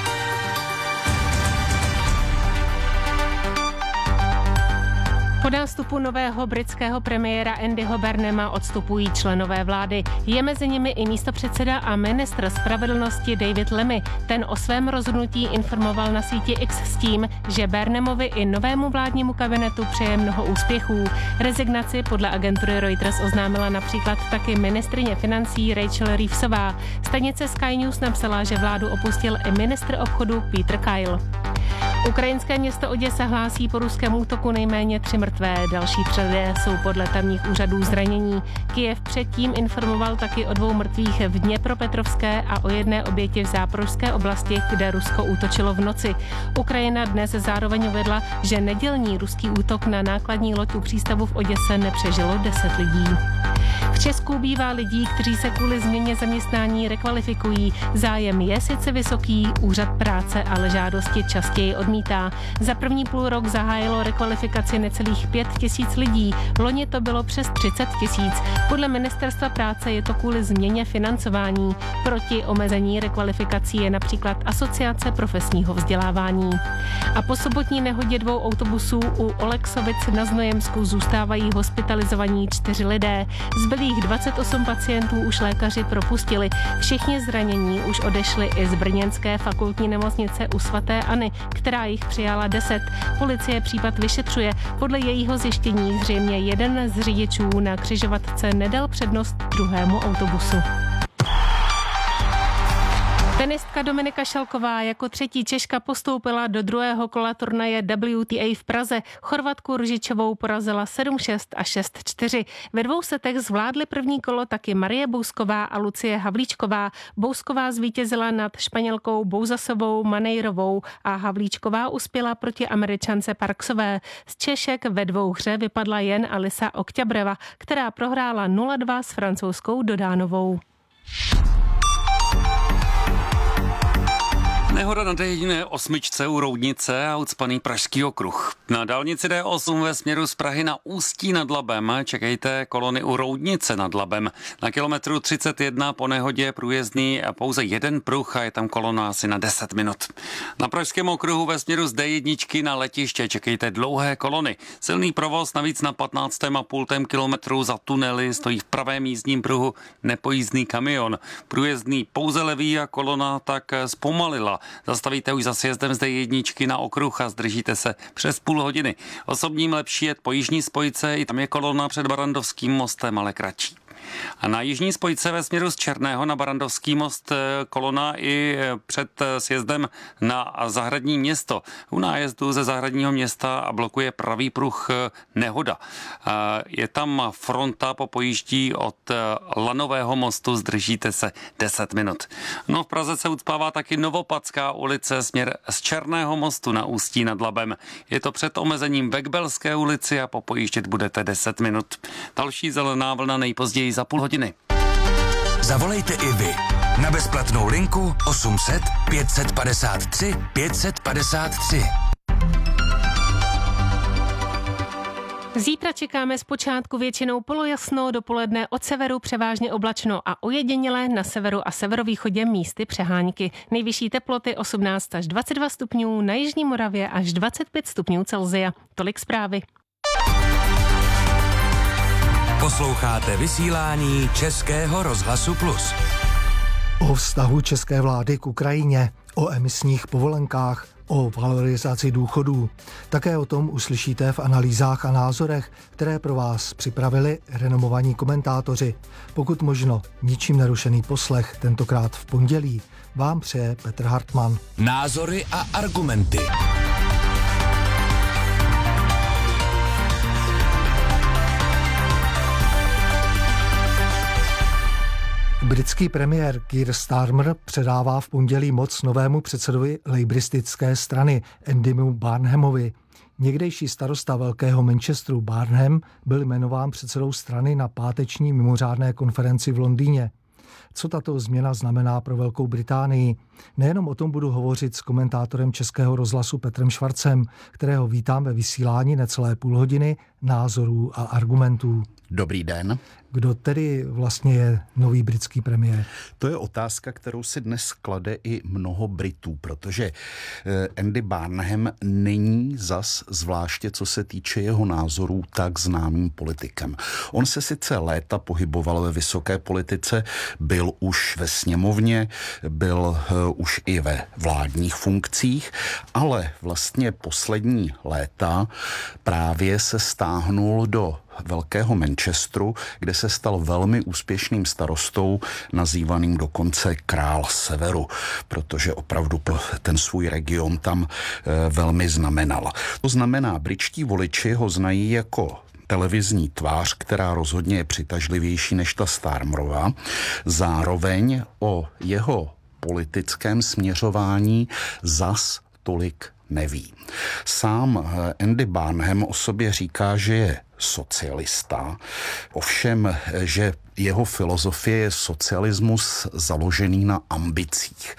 Po nástupu nového britského premiéra Andyho Burnhama odstupují členové vlády. Je mezi nimi i místopředseda a ministr spravedlnosti David Lammy. Ten o svém rozhodnutí informoval na síti X s tím, že Burnhamovi i novému vládnímu kabinetu přeje mnoho úspěchů. Rezignaci podle agentury Reuters oznámila například taky ministryně financí Rachel Reevesová. Stanice Sky News napsala, že vládu opustil i ministr obchodu Peter Kyle. Ukrajinské město Oděsa hlásí po ruském útoku nejméně 3 mrtvé. Další 3 lidé jsou podle tamních úřadů zranění. Kyjev předtím informoval taky o 2 mrtvých v Dněpropetrovské a o 1 oběti v Záporožské oblasti, kde Rusko útočilo v noci. Ukrajina dnes zároveň uvedla, že nedělní ruský útok na nákladní loď u přístavu v Oděse nepřežilo 10 lidí. V Česku bývá lidí, kteří se kvůli změně zaměstnání rekvalifikují. Zájem je sice vysoký, úřad práce ale žádosti častěji odmítá. Za první půlrok zahájilo rekvalifikaci necelých 5 000 lidí. Loni to bylo přes 30 000. Podle ministerstva práce je to kvůli změně financování. Proti omezení rekvalifikací je například Asociace profesního vzdělávání. A po sobotní nehodě 2 autobusů u Oleksovic na Znojemsku zůstávají hospitalizovaní 4 lidé. Zbylých 28 pacientů už lékaři propustili. Všichni zranění už odešli i z brněnské fakultní nemocnice u svaté Anny, která jich přijala 10. Policie případ vyšetřuje. Podle jejího zjištění zřejmě jeden z řidičů na křižovatce nedal přednost druhému autobusu. Tenistka Dominika Šalková jako 3. Češka postoupila do 2. kola turnaje WTA v Praze. Chorvatku Ružičovou porazila 7-6 a 6-4. Ve 2 setech zvládly první kolo taky Marie Bousková a Lucie Havlíčková. Bousková zvítězila nad Španělkou Bouzasovou Manejrovou a Havlíčková uspěla proti Američance Parksové. Z Češek ve 2 hře vypadla jen Alisa Okťabreva, která prohrála 0-2 s francouzskou Dodánovou. Nehoda na D8 u Roudnice a ucpaný Pražský okruh. Na dálnici D8 ve směru z Prahy na Ústí nad Labem čekejte kolony u Roudnice nad Labem. Na kilometru 31 po nehodě průjezdný a pouze jeden pruh a je tam kolona asi na 10 minut. Na Pražském okruhu ve směru z D1 na letiště čekejte dlouhé kolony. Silný provoz navíc na 15,5 kilometru za tunely stojí v pravém jízdním pruhu nepojízdný kamion. Průjezdný pouze levý a kolona tak zpomalila. Zastavíte už za sjezdem z D1 na okruh a zdržíte se přes půl hodiny. Osobním lepší jet po jižní spojce, i tam je kolona před Barandovským mostem, ale kratší. A na jižní spojce ve směru z Černého na Barandovský most kolona i před sjezdem na Zahradní město. U nájezdu ze Zahradního města blokuje pravý pruh nehoda. Je tam fronta po pojíždí od Lanového mostu, zdržíte se 10 minut. No v Praze se ucpává taky Novopadská ulice směr z Černého mostu na Ústí nad Labem. Je to před omezením Bekbelské ulici a popojíždět budete 10 minut. Další zelená vlna nejpozději za půl hodiny. Zavolejte i vy na bezplatnou linku 800 553 553. Zítra čekáme zpočátku většinou polojasno, dopoledne od severu převážně oblačno a ojediněle na severu a severovýchodě místy přehánky. Nejvyšší teploty 18 až 22 stupňů, na jižní Moravě až 25 stupňů Celsia. Tolik zprávy. Posloucháte vysílání Českého rozhlasu Plus. O vztahu české vlády k Ukrajině, o emisních povolenkách, o valorizaci důchodů. Také o tom uslyšíte v analýzách a názorech, které pro vás připravili renomovaní komentátoři. Pokud možno ničím nerušený poslech, tentokrát v pondělí, vám přeje Petr Hartmann. Názory a argumenty. Britský premiér Keir Starmer předává v pondělí moc novému předsedovi lejbristické strany Andymu Barnhamovi. Někdejší starosta Velkého Manchesteru Barnham byl jmenován předsedou strany na páteční mimořádné konferenci v Londýně. Co tato změna znamená pro Velkou Británii? Nejenom o tom budu hovořit s komentátorem Českého rozhlasu Petrem Švarcem, kterého vítám ve vysílání necelé půl hodiny názorů a argumentů. Dobrý den. Kdo tedy vlastně je nový britský premiér? To je otázka, kterou si dnes klade i mnoho Britů, protože Andy Barnham není zas, zvláště co se týče jeho názorů, tak známým politikem. On se sice léta pohyboval ve vysoké politice, byl už ve sněmovně, byl už i ve vládních funkcích, ale vlastně poslední léta právě se stáhnul do Velkého Manchesteru, kde se stal velmi úspěšným starostou, nazývaným dokonce král severu, protože opravdu ten svůj region tam velmi znamenal. To znamená, britští voliči ho znají jako televizní tvář, která rozhodně je přitažlivější než ta Starmerova. Zároveň o jeho politickém směřování zas tolik neví. Sám Andy Barnham o sobě říká, že je socialista, ovšem, že jeho filozofie je socialismus založený na ambicích.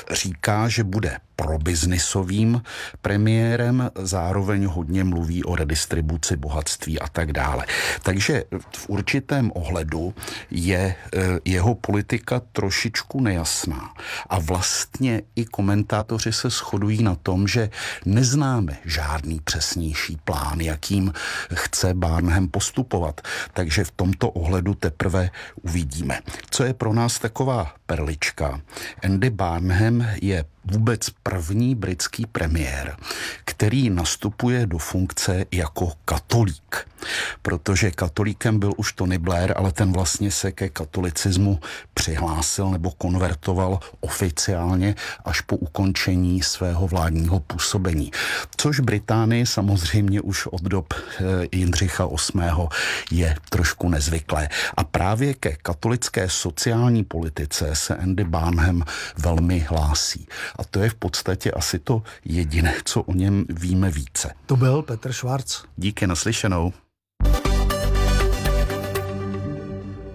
Říká, že bude probiznisovým premiérem, zároveň hodně mluví o redistribuci bohatství a tak dále. Takže v určitém ohledu je jeho politika trošičku nejasná. A vlastně i komentátoři se shodují na tom, že neznáme žádný přesnější plán, jakým chce Barnham postupovat. Takže v tomto ohledu teprve uvidíme. Co je pro nás taková perlička? Andy Barnham je vůbec první britský premiér, který nastupuje do funkce jako katolík. Protože katolíkem byl už Tony Blair, ale ten vlastně se ke katolicismu přihlásil nebo konvertoval oficiálně až po ukončení svého vládního působení. Což Británii samozřejmě už od dob Jindřicha VIII. Je trošku nezvyklé. A právě ke katolické sociální politice se Andy Barnham velmi hlásí. A to je v podstatě asi to jediné, co o něm víme více. To byl Petr Švarc. Díky, naslyšenou.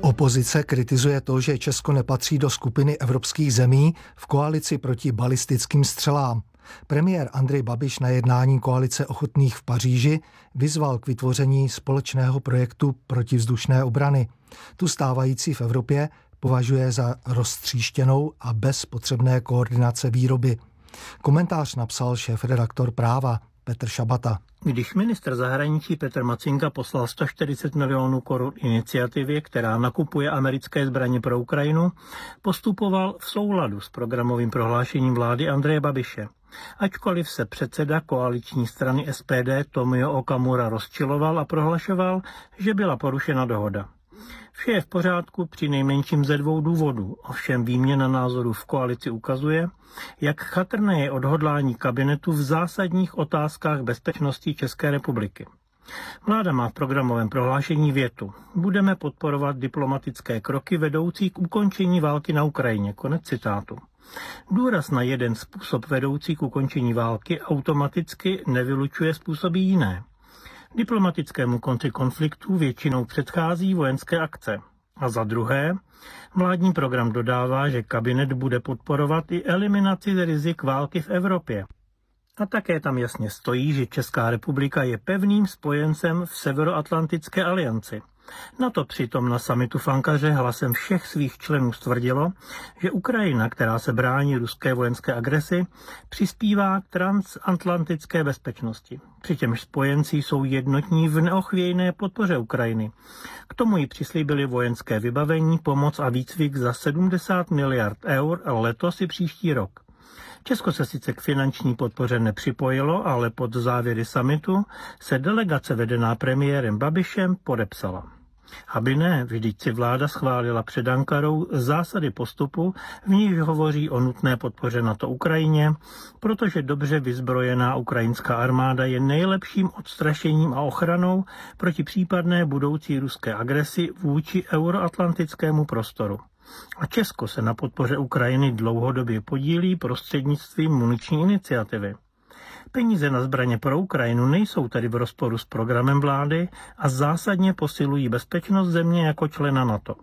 Opozice kritizuje to, že Česko nepatří do skupiny evropských zemí v koalici proti balistickým střelám. Premiér Andrej Babiš na jednání koalice ochotných v Paříži vyzval k vytvoření společného projektu protivzdušné obrany. Tu stávající v Evropě považuje za roztříštěnou a bez potřebné koordinace výroby. Komentář napsal šéfredaktor Práva Petr Šabata. Když ministr zahraničí Petr Macinka poslal 140 milionů korun iniciativě, která nakupuje americké zbraně pro Ukrajinu, postupoval v souladu s programovým prohlášením vlády Andreje Babiše. Ačkoliv se předseda koaliční strany SPD Tomio Okamura rozčiloval a prohlašoval, že byla porušena dohoda. Vše je v pořádku při nejmenším ze 2 důvodů, ovšem výměna názorů v koalici ukazuje, jak chatrné je odhodlání kabinetu v zásadních otázkách bezpečnosti České republiky. Vláda má v programovém prohlášení větu: budeme podporovat diplomatické kroky vedoucí k ukončení války na Ukrajině. Konec citátu. Důraz na jeden způsob vedoucí k ukončení války automaticky nevylučuje způsoby jiné. Diplomatickému konci konfliktů většinou předchází vojenské akce. A za druhé, vládní program dodává, že kabinet bude podporovat i eliminaci rizik války v Evropě. A také tam jasně stojí, že Česká republika je pevným spojencem v Severoatlantické alianci. NATO přitom na summitu v Ankaře hlasem všech svých členů stvrdilo, že Ukrajina, která se brání ruské vojenské agresi, přispívá k transatlantické bezpečnosti. Přičemž spojenci jsou jednotní v neochvějné podpoře Ukrajiny. K tomu jí přislíbili vojenské vybavení, pomoc a výcvik za 70 miliard eur letos i příští rok. Česko se sice k finanční podpoře nepřipojilo, ale pod závěry summitu se delegace vedená premiérem Babišem podepsala. Aby ne, vždyť si vláda schválila před Ankarou zásady postupu, v níž hovoří o nutné podpoře NATO Ukrajině, protože dobře vyzbrojená ukrajinská armáda je nejlepším odstrašením a ochranou proti případné budoucí ruské agresi vůči euroatlantickému prostoru. A Česko se na podpoře Ukrajiny dlouhodobě podílí prostřednictvím muniční iniciativy. Peníze na zbraně pro Ukrajinu nejsou tedy v rozporu s programem vlády a zásadně posilují bezpečnost země jako člena NATO.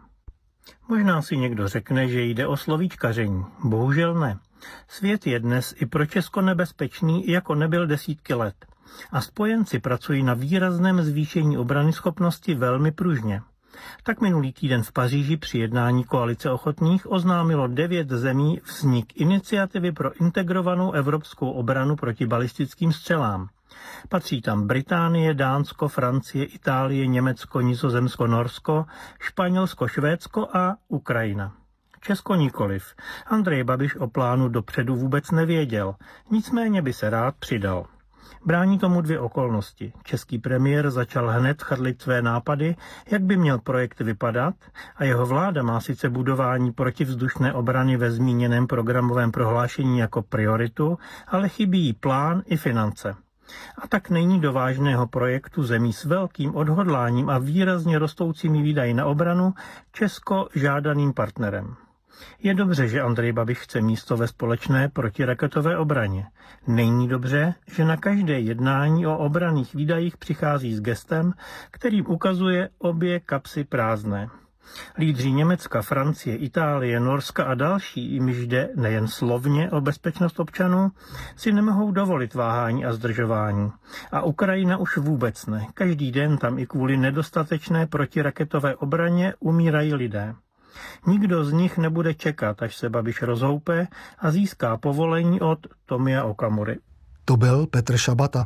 Možná si někdo řekne, že jde o slovíčkaření. Bohužel ne. Svět je dnes i pro Česko nebezpečný, jako nebyl desítky let. A spojenci pracují na výrazném zvýšení obranyschopnosti velmi pružně. Tak minulý týden v Paříži při jednání koalice ochotných oznámilo 9 zemí vznik iniciativy pro integrovanou evropskou obranu proti balistickým střelám. Patří tam Británie, Dánsko, Francie, Itálie, Německo, Nizozemsko, Norsko, Španělsko, Švédsko a Ukrajina. Česko nikoliv. Andrej Babiš o plánu dopředu vůbec nevěděl, nicméně by se rád přidal. Brání tomu 2 okolnosti. Český premiér začal hned chrlit své nápady, jak by měl projekt vypadat, a jeho vláda má sice budování protivzdušné obrany ve zmíněném programovém prohlášení jako prioritu, ale chybí jí plán i finance. A tak není do vážného projektu zemí s velkým odhodláním a výrazně rostoucími výdaji na obranu Česko žádaným partnerem. Je dobře, že Andrej Babiš chce místo ve společné protiraketové obraně. Není dobře, že na každé jednání o obranných výdajích přichází s gestem, kterým ukazuje obě kapsy prázdné. Lídři Německa, Francie, Itálie, Norska a další, jimž jde nejen slovně o bezpečnost občanů, si nemohou dovolit váhání a zdržování. A Ukrajina už vůbec ne. Každý den tam i kvůli nedostatečné protiraketové obraně umírají lidé. Nikdo z nich nebude čekat, až se Babiš rozhoupe a získá povolení od Tomia Okamury. To byl Petr Šabata.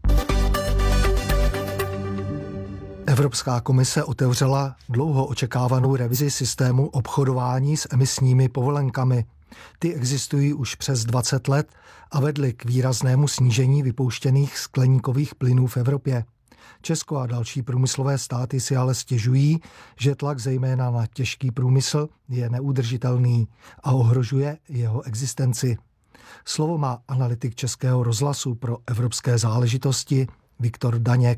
Evropská komise otevřela dlouho očekávanou revizi systému obchodování s emisními povolenkami. Ty existují už přes 20 let a vedly k výraznému snížení vypouštěných skleníkových plynů v Evropě. Česko a další průmyslové státy si ale stěžují, že tlak zejména na těžký průmysl je neudržitelný a ohrožuje jeho existenci. Slovo má analytik Českého rozhlasu pro evropské záležitosti Viktor Daněk.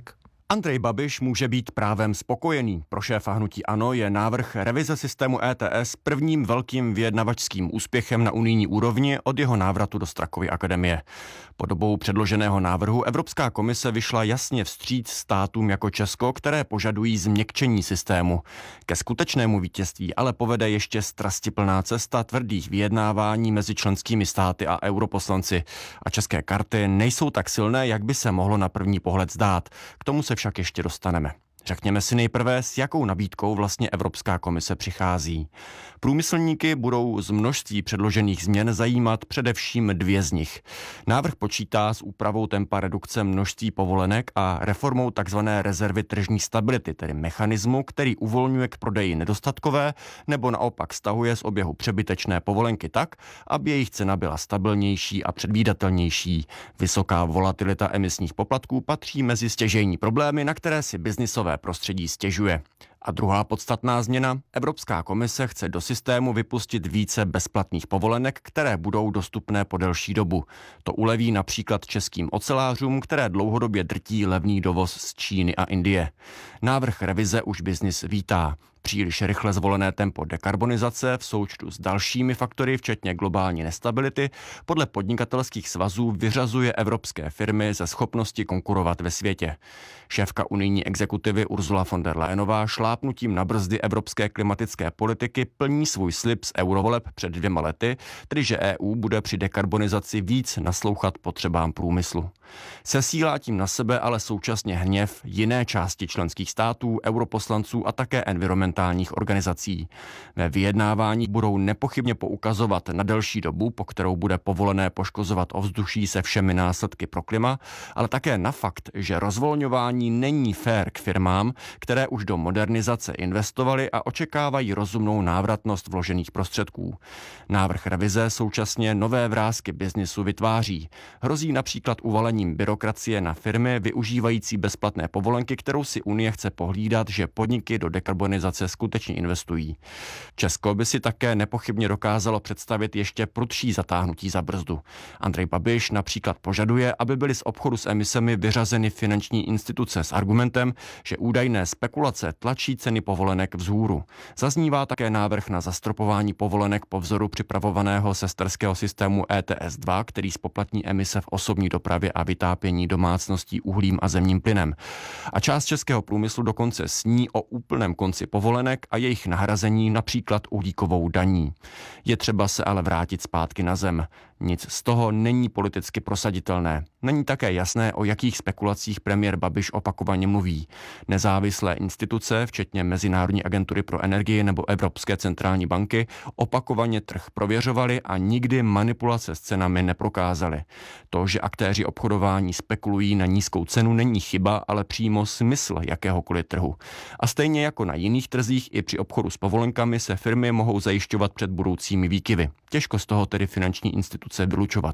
Andrej Babiš může být právem spokojený. Pro šéfa hnutí ANO je návrh revize systému ETS prvním velkým vyjednavačským úspěchem na unijní úrovni od jeho návratu do Strakovy akademie. Podobou předloženého návrhu Evropská komise vyšla jasně vstříc státům jako Česko, které požadují změkčení systému. Ke skutečnému vítězství ale povede ještě strastiplná cesta tvrdých vyjednávání mezi členskými státy a europoslanci. A české karty nejsou tak silné, jak by se mohlo na první pohled zdát. K tomu se však ještě dostaneme. Řekněme si nejprve, s jakou nabídkou vlastně Evropská komise přichází. Průmyslníky budou z množství předložených změn zajímat především dvě z nich. Návrh počítá s úpravou tempa redukce množství povolenek a reformou tzv. Rezervy tržní stability, tedy mechanismu, který uvolňuje k prodeji nedostatkové nebo naopak stahuje z oběhu přebytečné povolenky tak, aby jejich cena byla stabilnější a předvídatelnější. Vysoká volatilita emisních poplatků patří mezi stěžejní problémy, na které si biznisové prostředí stěžuje. A druhá podstatná změna, Evropská komise chce do systému vypustit více bezplatných povolenek, které budou dostupné po delší dobu. To uleví například českým ocelářům, které dlouhodobě drtí levný dovoz z Číny a Indie. Návrh revize už biznis vítá. Příliš rychle zvolené tempo dekarbonizace v součtu s dalšími faktory, včetně globální nestability, podle podnikatelských svazů vyřazuje evropské firmy ze schopnosti konkurovat ve světě. Šéfka unijní exekutivy Ursula von der Leyenová šlápnutím na brzdy evropské klimatické politiky plní svůj slib z eurovoleb před 2 lety, tedy že EU bude při dekarbonizaci víc naslouchat potřebám průmyslu. Sesílá tím na sebe ale současně hněv jiné části členských států, europoslanců a také environmentálních organizací. Ve vyjednávání budou nepochybně poukazovat na delší dobu, po kterou bude povolené poškozovat ovzduší se všemi následky pro klima, ale také na fakt, že rozvolňování není fér k firmám, které už do modernizace investovaly a očekávají rozumnou návratnost vložených prostředků. Návrh revize současně nové vrásky biznisu vytváří. Hrozí například uvalením byrokracie na firmy využívající bezplatné povolenky, kterou si Unie chce pohlídat, že podniky do dekarbonizace skutečně investují. Česko by si také nepochybně dokázalo představit ještě prudší zatáhnutí za brzdu. Andrej Babiš například požaduje, aby byly z obchodu s emisemi vyřazeny finanční instituce s argumentem, že údajné spekulace tlačí ceny povolenek vzhůru. Zaznívá také návrh na zastropování povolenek po vzoru připravovaného sesterského systému ETS2, který spoplatní emise v osobní dopravě a vytápění domácností uhlím a zemním plynem. A část českého průmyslu dokonce sní o úplném konci povolenek a jejich nahrazení například uhlíkovou daní. Je třeba se ale vrátit zpátky na zem. Nic z toho není politicky prosaditelné. Není také jasné, o jakých spekulacích premiér Babiš opakovaně mluví. Nezávislé instituce, včetně Mezinárodní agentury pro energii nebo Evropské centrální banky, opakovaně trh prověřovaly a nikdy manipulace s cenami neprokázaly. To, že aktéři obchodování spekulují na nízkou cenu, není chyba, ale přímo smysl jakéhokoliv trhu. A stejně jako na jiných trzích i při obchodu s povolenkami se firmy mohou zajišťovat před budoucími výkyvy. Těžko z toho tedy finanční instituce vylučovat.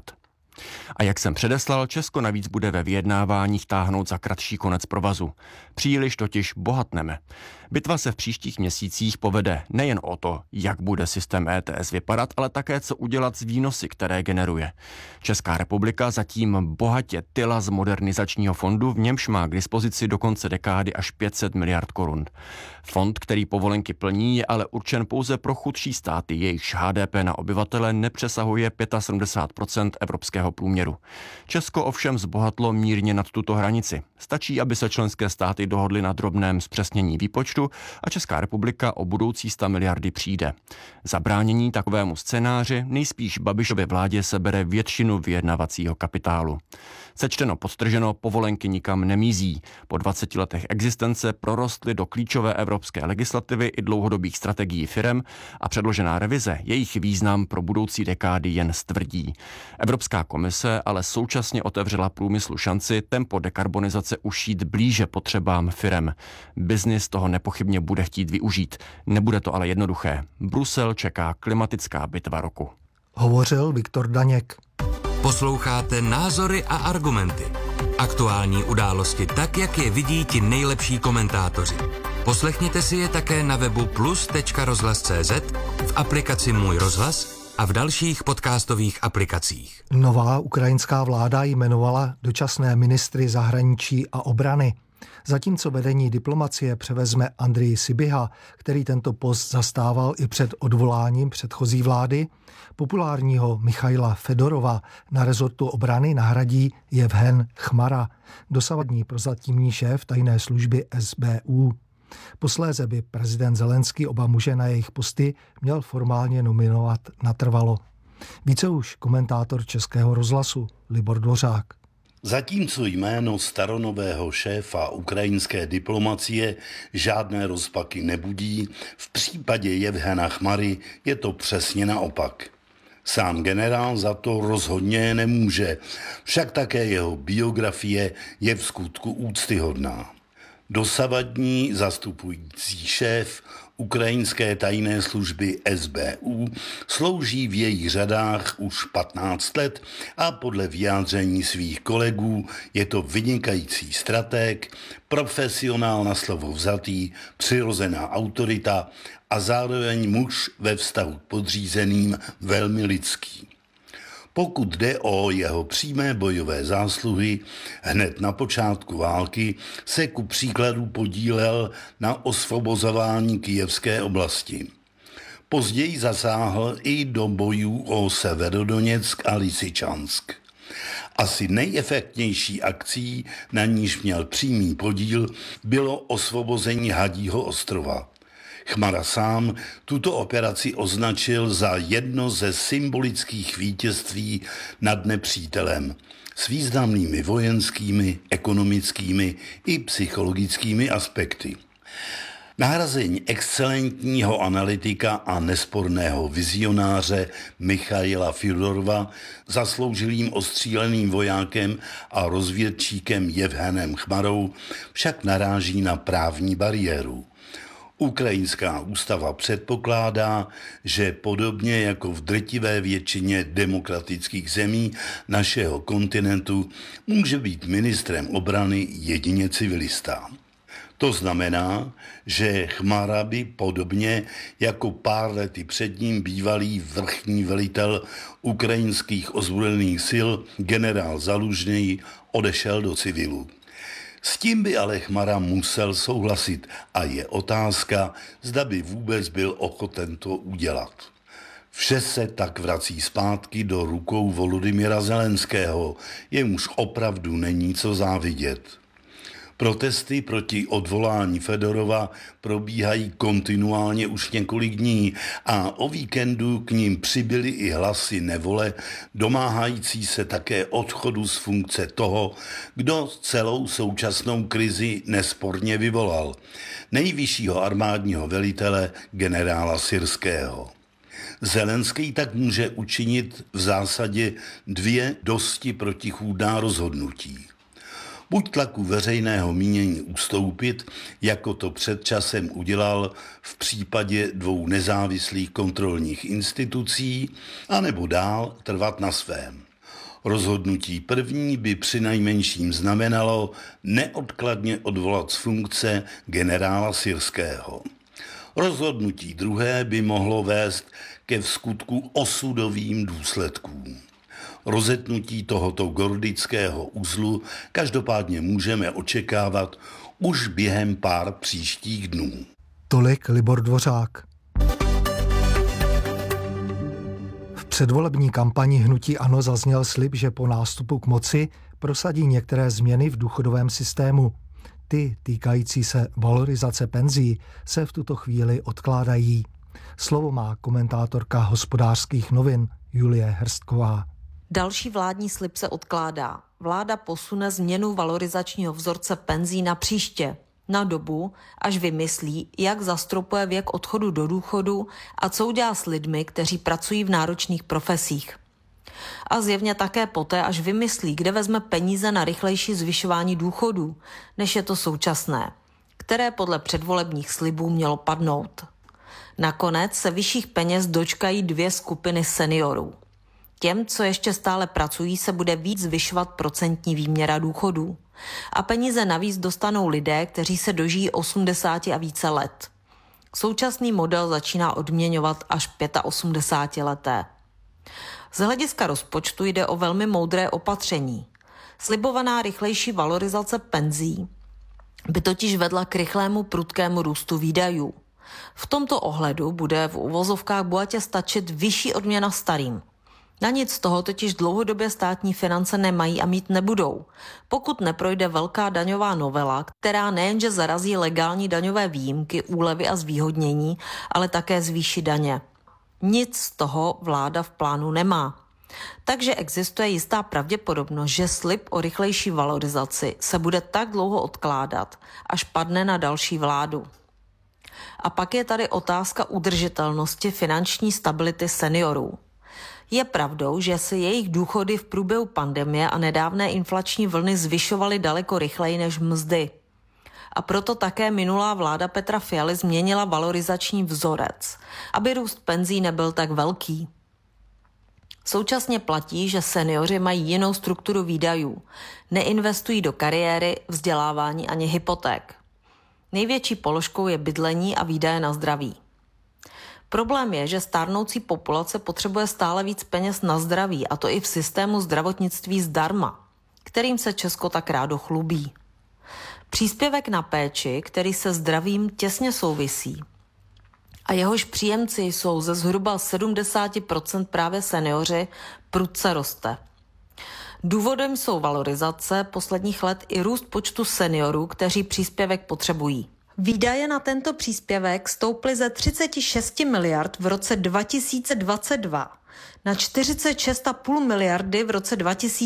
A jak jsem předeslal, Česko navíc bude ve vyjednáváních táhnout za kratší konec provazu. Příliš totiž bohatneme. Bitva se v příštích měsících povede nejen o to, jak bude systém ETS vypadat, ale také co udělat s výnosy, které generuje. Česká republika zatím bohatě tyla z modernizačního fondu, v němž má k dispozici do konce dekády až 500 miliard korun. Fond, který povolenky plní, je ale určen pouze pro chudší státy, jejichž HDP na obyvatele nepřesahuje 75% evropského průměru. Česko ovšem zbohatlo mírně nad tuto hranici. Stačí, aby se členské státy dohodly na drobném zpřesnění výpočtu a Česká republika o budoucí 100 miliardy přijde. Zabránění takovému scénáři nejspíš Babišově vládě sebere většinu vyjednavacího kapitálu. Sečteno podtrženo, povolenky nikam nemizí. Po 20 letech existence prorostly do klíčové evropské legislativy i dlouhodobých strategií firem a předložená revize jejich význam pro budoucí dekády jen stvrdí. Evropská komise ale současně otevřela průmyslu šanci tempo dekarbonizace ušít blíže potřebám firem. Biznis toho nepochybně bude chtít využít. Nebude to ale jednoduché. Brusel čeká klimatická bitva roku. Hovořil Viktor Daněk. Posloucháte Názory a argumenty. Aktuální události tak, jak je vidí ti nejlepší komentátoři. Poslechněte si je také na webu plus.rozhlas.cz, v aplikaci Můj rozhlas a v dalších podcastových aplikacích. Nová ukrajinská vláda jmenovala dočasné ministry zahraničí a obrany. Zatímco vedení diplomacie převezme Andrii Sybiha, který tento post zastával i před odvoláním předchozí vlády, populárního Michaila Fedorova na rezortu obrany nahradí Jevhen Chmara, dosavadní prozatímní šéf tajné služby SBU. Posléze by prezident Zelenský oba muže na jejich posty měl formálně nominovat natrvalo. Více už komentátor Českého rozhlasu Libor Dvořák. Zatímco jméno staronového šéfa ukrajinské diplomacie žádné rozpaky nebudí, v případě Jevhena Chmary je to přesně naopak. Sám generál za to rozhodně nemůže, však také jeho biografie je v skutku úctyhodná. Dosavadní zastupující šéf ukrajinské tajné služby SBU slouží v jejich řadách už 15 let a podle vyjádření svých kolegů je to vynikající stratég, profesionál na slovo vzatý, přirozená autorita a zároveň muž ve vztahu k podřízeným velmi lidský. Pokud jde o jeho přímé bojové zásluhy, hned na počátku války se ku příkladu podílel na osvobozování Kyjevské oblasti. Později zasáhl i do bojů o Severodoněck a Lysyčansk. Asi nejefektnější akcí, na níž měl přímý podíl, bylo osvobození Hadího ostrova. Chmara sám tuto operaci označil za jedno ze symbolických vítězství nad nepřítelem s významnými vojenskými, ekonomickými i psychologickými aspekty. Nahrazení excelentního analytika a nesporného vizionáře Michaila Fedorova zasloužilým ostříleným vojákem a rozvědčíkem Jevhenem Chmarou však naráží na právní bariéru. Ukrajinská ústava předpokládá, že podobně jako v drtivé většině demokratických zemí našeho kontinentu může být ministrem obrany jedině civilista. To znamená, že Chmara by podobně jako pár lety před ním bývalý vrchní velitel ukrajinských ozbrojených sil generál Zalužný odešel do civilu. S tím by ale Chmara musel souhlasit a je otázka, zda by vůbec byl ochoten to udělat. Vše se tak vrací zpátky do rukou Volodymyra Zelenského, jemuž opravdu není co závidět. Protesty proti odvolání Fedorova probíhají kontinuálně už několik dní a o víkendu k ním přibyly i hlasy nevole, domáhající se také odchodu z funkce toho, kdo celou současnou krizi nesporně vyvolal, nejvyššího armádního velitele generála Syrského. Zelenský tak může učinit v zásadě dvě dosti protichůdná rozhodnutí. Buď tlaku veřejného mínění ustoupit, jako to před časem udělal v případě dvou nezávislých kontrolních institucí, anebo dál trvat na svém. Rozhodnutí první by přinejmenším znamenalo neodkladně odvolat z funkce generála Syrského. Rozhodnutí druhé by mohlo vést ke vskutku osudovým důsledkům. Rozetnutí tohoto gordického uzlu každopádně můžeme očekávat už během pár příštích dnů. Tolik Libor Dvořák. V předvolební kampani hnutí ANO zazněl slib, že po nástupu k moci prosadí některé změny v důchodovém systému. Ty týkající se valorizace penzí se v tuto chvíli odkládají. Slovo má komentátorka Hospodářských novin Julie Hrstková. Další vládní slib se odkládá. Vláda posune změnu valorizačního vzorce penzí na příště, na dobu, až vymyslí, jak zastropuje věk odchodu do důchodu a co udělá s lidmi, kteří pracují v náročných profesích. A zjevně také poté, až vymyslí, kde vezme peníze na rychlejší zvyšování důchodů, než je to současné, které podle předvolebních slibů mělo padnout. Nakonec se vyšších peněz dočkají dvě skupiny seniorů. Těm, co ještě stále pracují, se bude víc zvyšovat procentní výměra důchodů. A peníze navíc dostanou lidé, kteří se dožijí 80 a více let. Současný model začíná odměňovat až 85leté. Z hlediska rozpočtu jde o velmi moudré opatření. Slibovaná rychlejší valorizace penzí by totiž vedla k rychlému prudkému růstu výdajů. V tomto ohledu bude v uvozovkách bohatě stačit vyšší odměna starým. Na nic z toho totiž dlouhodobě státní finance nemají a mít nebudou, pokud neprojde velká daňová novela, která nejenže zarazí legální daňové výjimky, úlevy a zvýhodnění, ale také zvýší daně. Nic z toho vláda v plánu nemá. Takže existuje jistá pravděpodobnost, že slib o rychlejší valorizaci se bude tak dlouho odkládat, až padne na další vládu. A pak je tady otázka udržitelnosti finanční stability seniorů. Je pravdou, že se jejich důchody v průběhu pandemie a nedávné inflační vlny zvyšovaly daleko rychleji než mzdy. A proto také minulá vláda Petra Fialy změnila valorizační vzorec, aby růst penzí nebyl tak velký. Současně platí, že seniori mají jinou strukturu výdajů. Neinvestují do kariéry, vzdělávání ani hypoték. Největší položkou je bydlení a výdaje na zdraví. Problém je, že stárnoucí populace potřebuje stále víc peněz na zdraví, a to i v systému zdravotnictví zdarma, kterým se Česko tak rádo chlubí. Příspěvek na péči, který se zdravím těsně souvisí, a jehož příjemci jsou ze zhruba 70% právě seniori, prudce roste. Důvodem jsou valorizace posledních let i růst počtu seniorů, kteří příspěvek potřebují. Výdaje na tento příspěvek stouply ze 36 miliard v roce 2022 na 46,5 miliardy v roce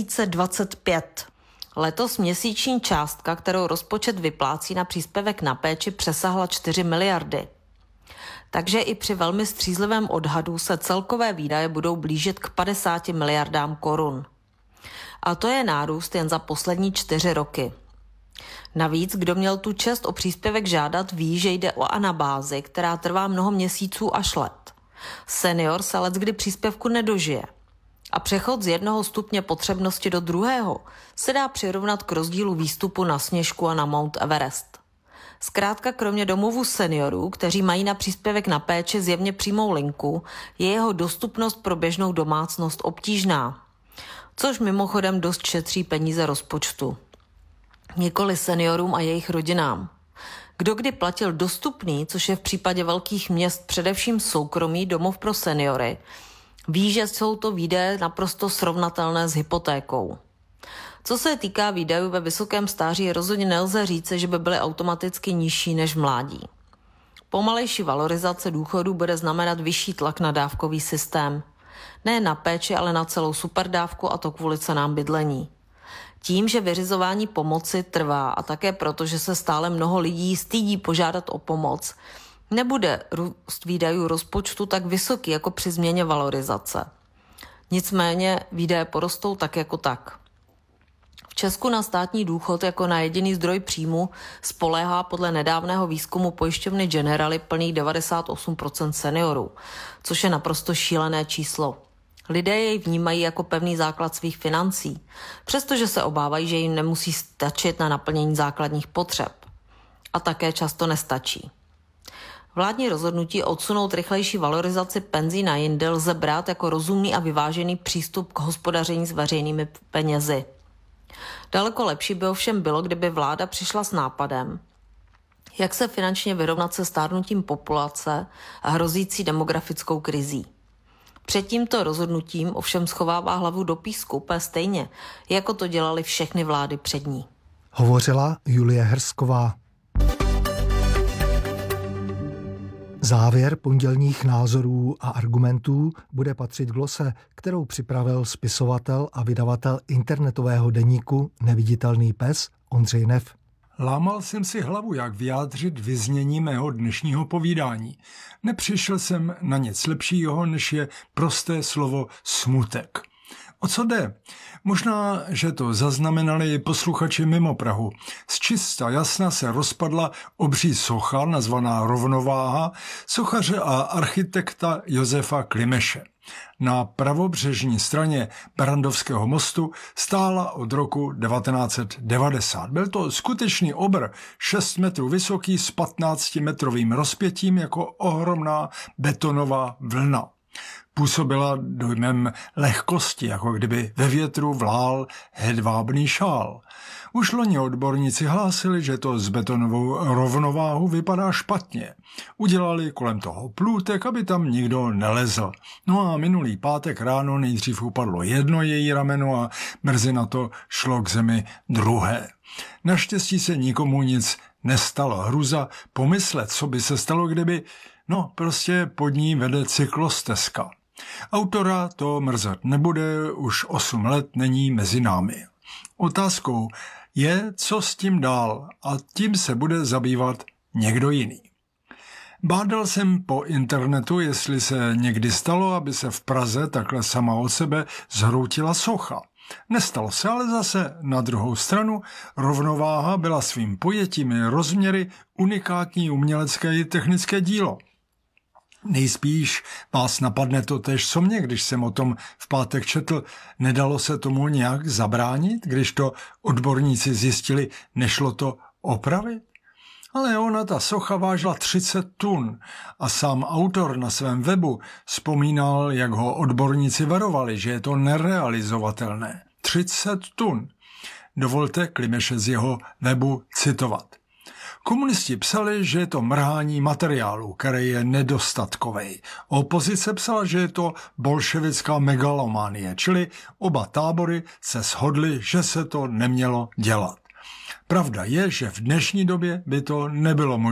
2025. Letos měsíční částka, kterou rozpočet vyplácí na příspěvek na péči, přesahla 4 miliardy. Takže i při velmi střízlivém odhadu se celkové výdaje budou blížit k 50 miliardám korun. A to je nárůst jen za poslední 4 roky. Navíc, kdo měl tu čest o příspěvek žádat, ví, že jde o anabázi, která trvá mnoho měsíců až let. Senior se leckdy příspěvku nedožije. A přechod z jednoho stupně potřebnosti do druhého se dá přirovnat k rozdílu výstupu na Sněžku a na Mount Everest. Zkrátka, kromě domovů seniorů, kteří mají na příspěvek na péči zjevně přímou linku, je jeho dostupnost pro běžnou domácnost obtížná. Což mimochodem dost šetří peníze rozpočtu. Nikoli seniorům a jejich rodinám. Kdo kdy platil dostupný, což je v případě velkých měst především soukromý domov pro seniory, ví, že jsou to výdaje naprosto srovnatelné s hypotékou. Co se týká výdajů ve vysokém stáří, rozhodně nelze říci, že by byly automaticky nižší než v mládí. Pomalejší valorizace důchodů bude znamenat vyšší tlak na dávkový systém. Ne na péči, ale na celou superdávku, a to kvůli cenám bydlení. Tím, že vyřizování pomoci trvá a také proto, že se stále mnoho lidí stydí požádat o pomoc, nebude růst výdajů rozpočtu tak vysoký jako při změně valorizace. Nicméně výdaje porostou tak jako tak. V Česku na státní důchod jako na jediný zdroj příjmu spoléhá podle nedávného výzkumu pojišťovny Generali plných 98% seniorů, což je naprosto šílené číslo. Lidé jej vnímají jako pevný základ svých financí, přestože se obávají, že jim nemusí stačit na naplnění základních potřeb. A také často nestačí. Vládní rozhodnutí odsunout rychlejší valorizaci penzí na jindy lze brát jako rozumný a vyvážený přístup k hospodaření s veřejnými penězi. Daleko lepší by ovšem bylo, kdyby vláda přišla s nápadem, jak se finančně vyrovnat se stárnutím populace a hrozící demografickou krizí. Před tímto rozhodnutím ovšem schovává hlavu do písku úplně stejně, jako to dělali všechny vlády před ní. Hovořila Julie Hrsková. Závěr pondělních názorů a argumentů bude patřit glose, kterou připravil spisovatel a vydavatel internetového deníku Neviditelný pes Ondřej Neff. Lámal jsem si hlavu, jak vyjádřit vyznění mého dnešního povídání. Nepřišel jsem na nic lepšího, než je prosté slovo smutek. O co jde? Možná, že to zaznamenali i posluchači mimo Prahu. Zčista jasna se rozpadla obří socha, nazvaná Rovnováha, sochaře a architekta Josefa Klimeše. Na pravobřežní straně Barrandovského mostu stála od roku 1990. Byl to skutečný obr, 6 metrů vysoký s 15-metrovým rozpětím jako ohromná betonová vlna. působila dojmem lehkosti, jako kdyby ve větru vlál hedvábný šál. Už loni odborníci hlásili, že to s betonovou rovnováhu vypadá špatně. Udělali kolem toho plůtek, aby tam nikdo nelezl. No a minulý pátek ráno nejdřív upadlo jedno její rameno a brzy na to šlo k zemi druhé. Naštěstí se nikomu nic nestalo. Hruza pomyslet, co by se stalo, kdyby, prostě pod ní vede cyklostezka. Autora to mrzet nebude, už 8 let není mezi námi. Otázkou je, co s tím dál, a tím se bude zabývat někdo jiný. Bádal jsem po internetu, jestli se někdy stalo, aby se v Praze takhle sama od sebe zhroutila socha. Nestalo se, ale zase na druhou stranu rovnováha byla svým pojetím i rozměry unikátní umělecké i technické dílo. Nejspíš vás napadne to též, co mě, když jsem o tom v pátek četl. Nedalo se tomu nějak zabránit, když to odborníci zjistili, nešlo to opravit? Ale ona, ta socha, vážila 30 tun a sám autor na svém webu vzpomínal, jak ho odborníci varovali, že je to nerealizovatelné. 30 tun. Dovolte Klimeše z jeho webu citovat. Komunisti psali, že je to mrhání materiálu, který je nedostatkový. Opozice psala, že je to bolševická megalomanie, čili oba tábory se shodly, že se to nemělo dělat. Pravda je, že v dnešní době by to nebylo možné.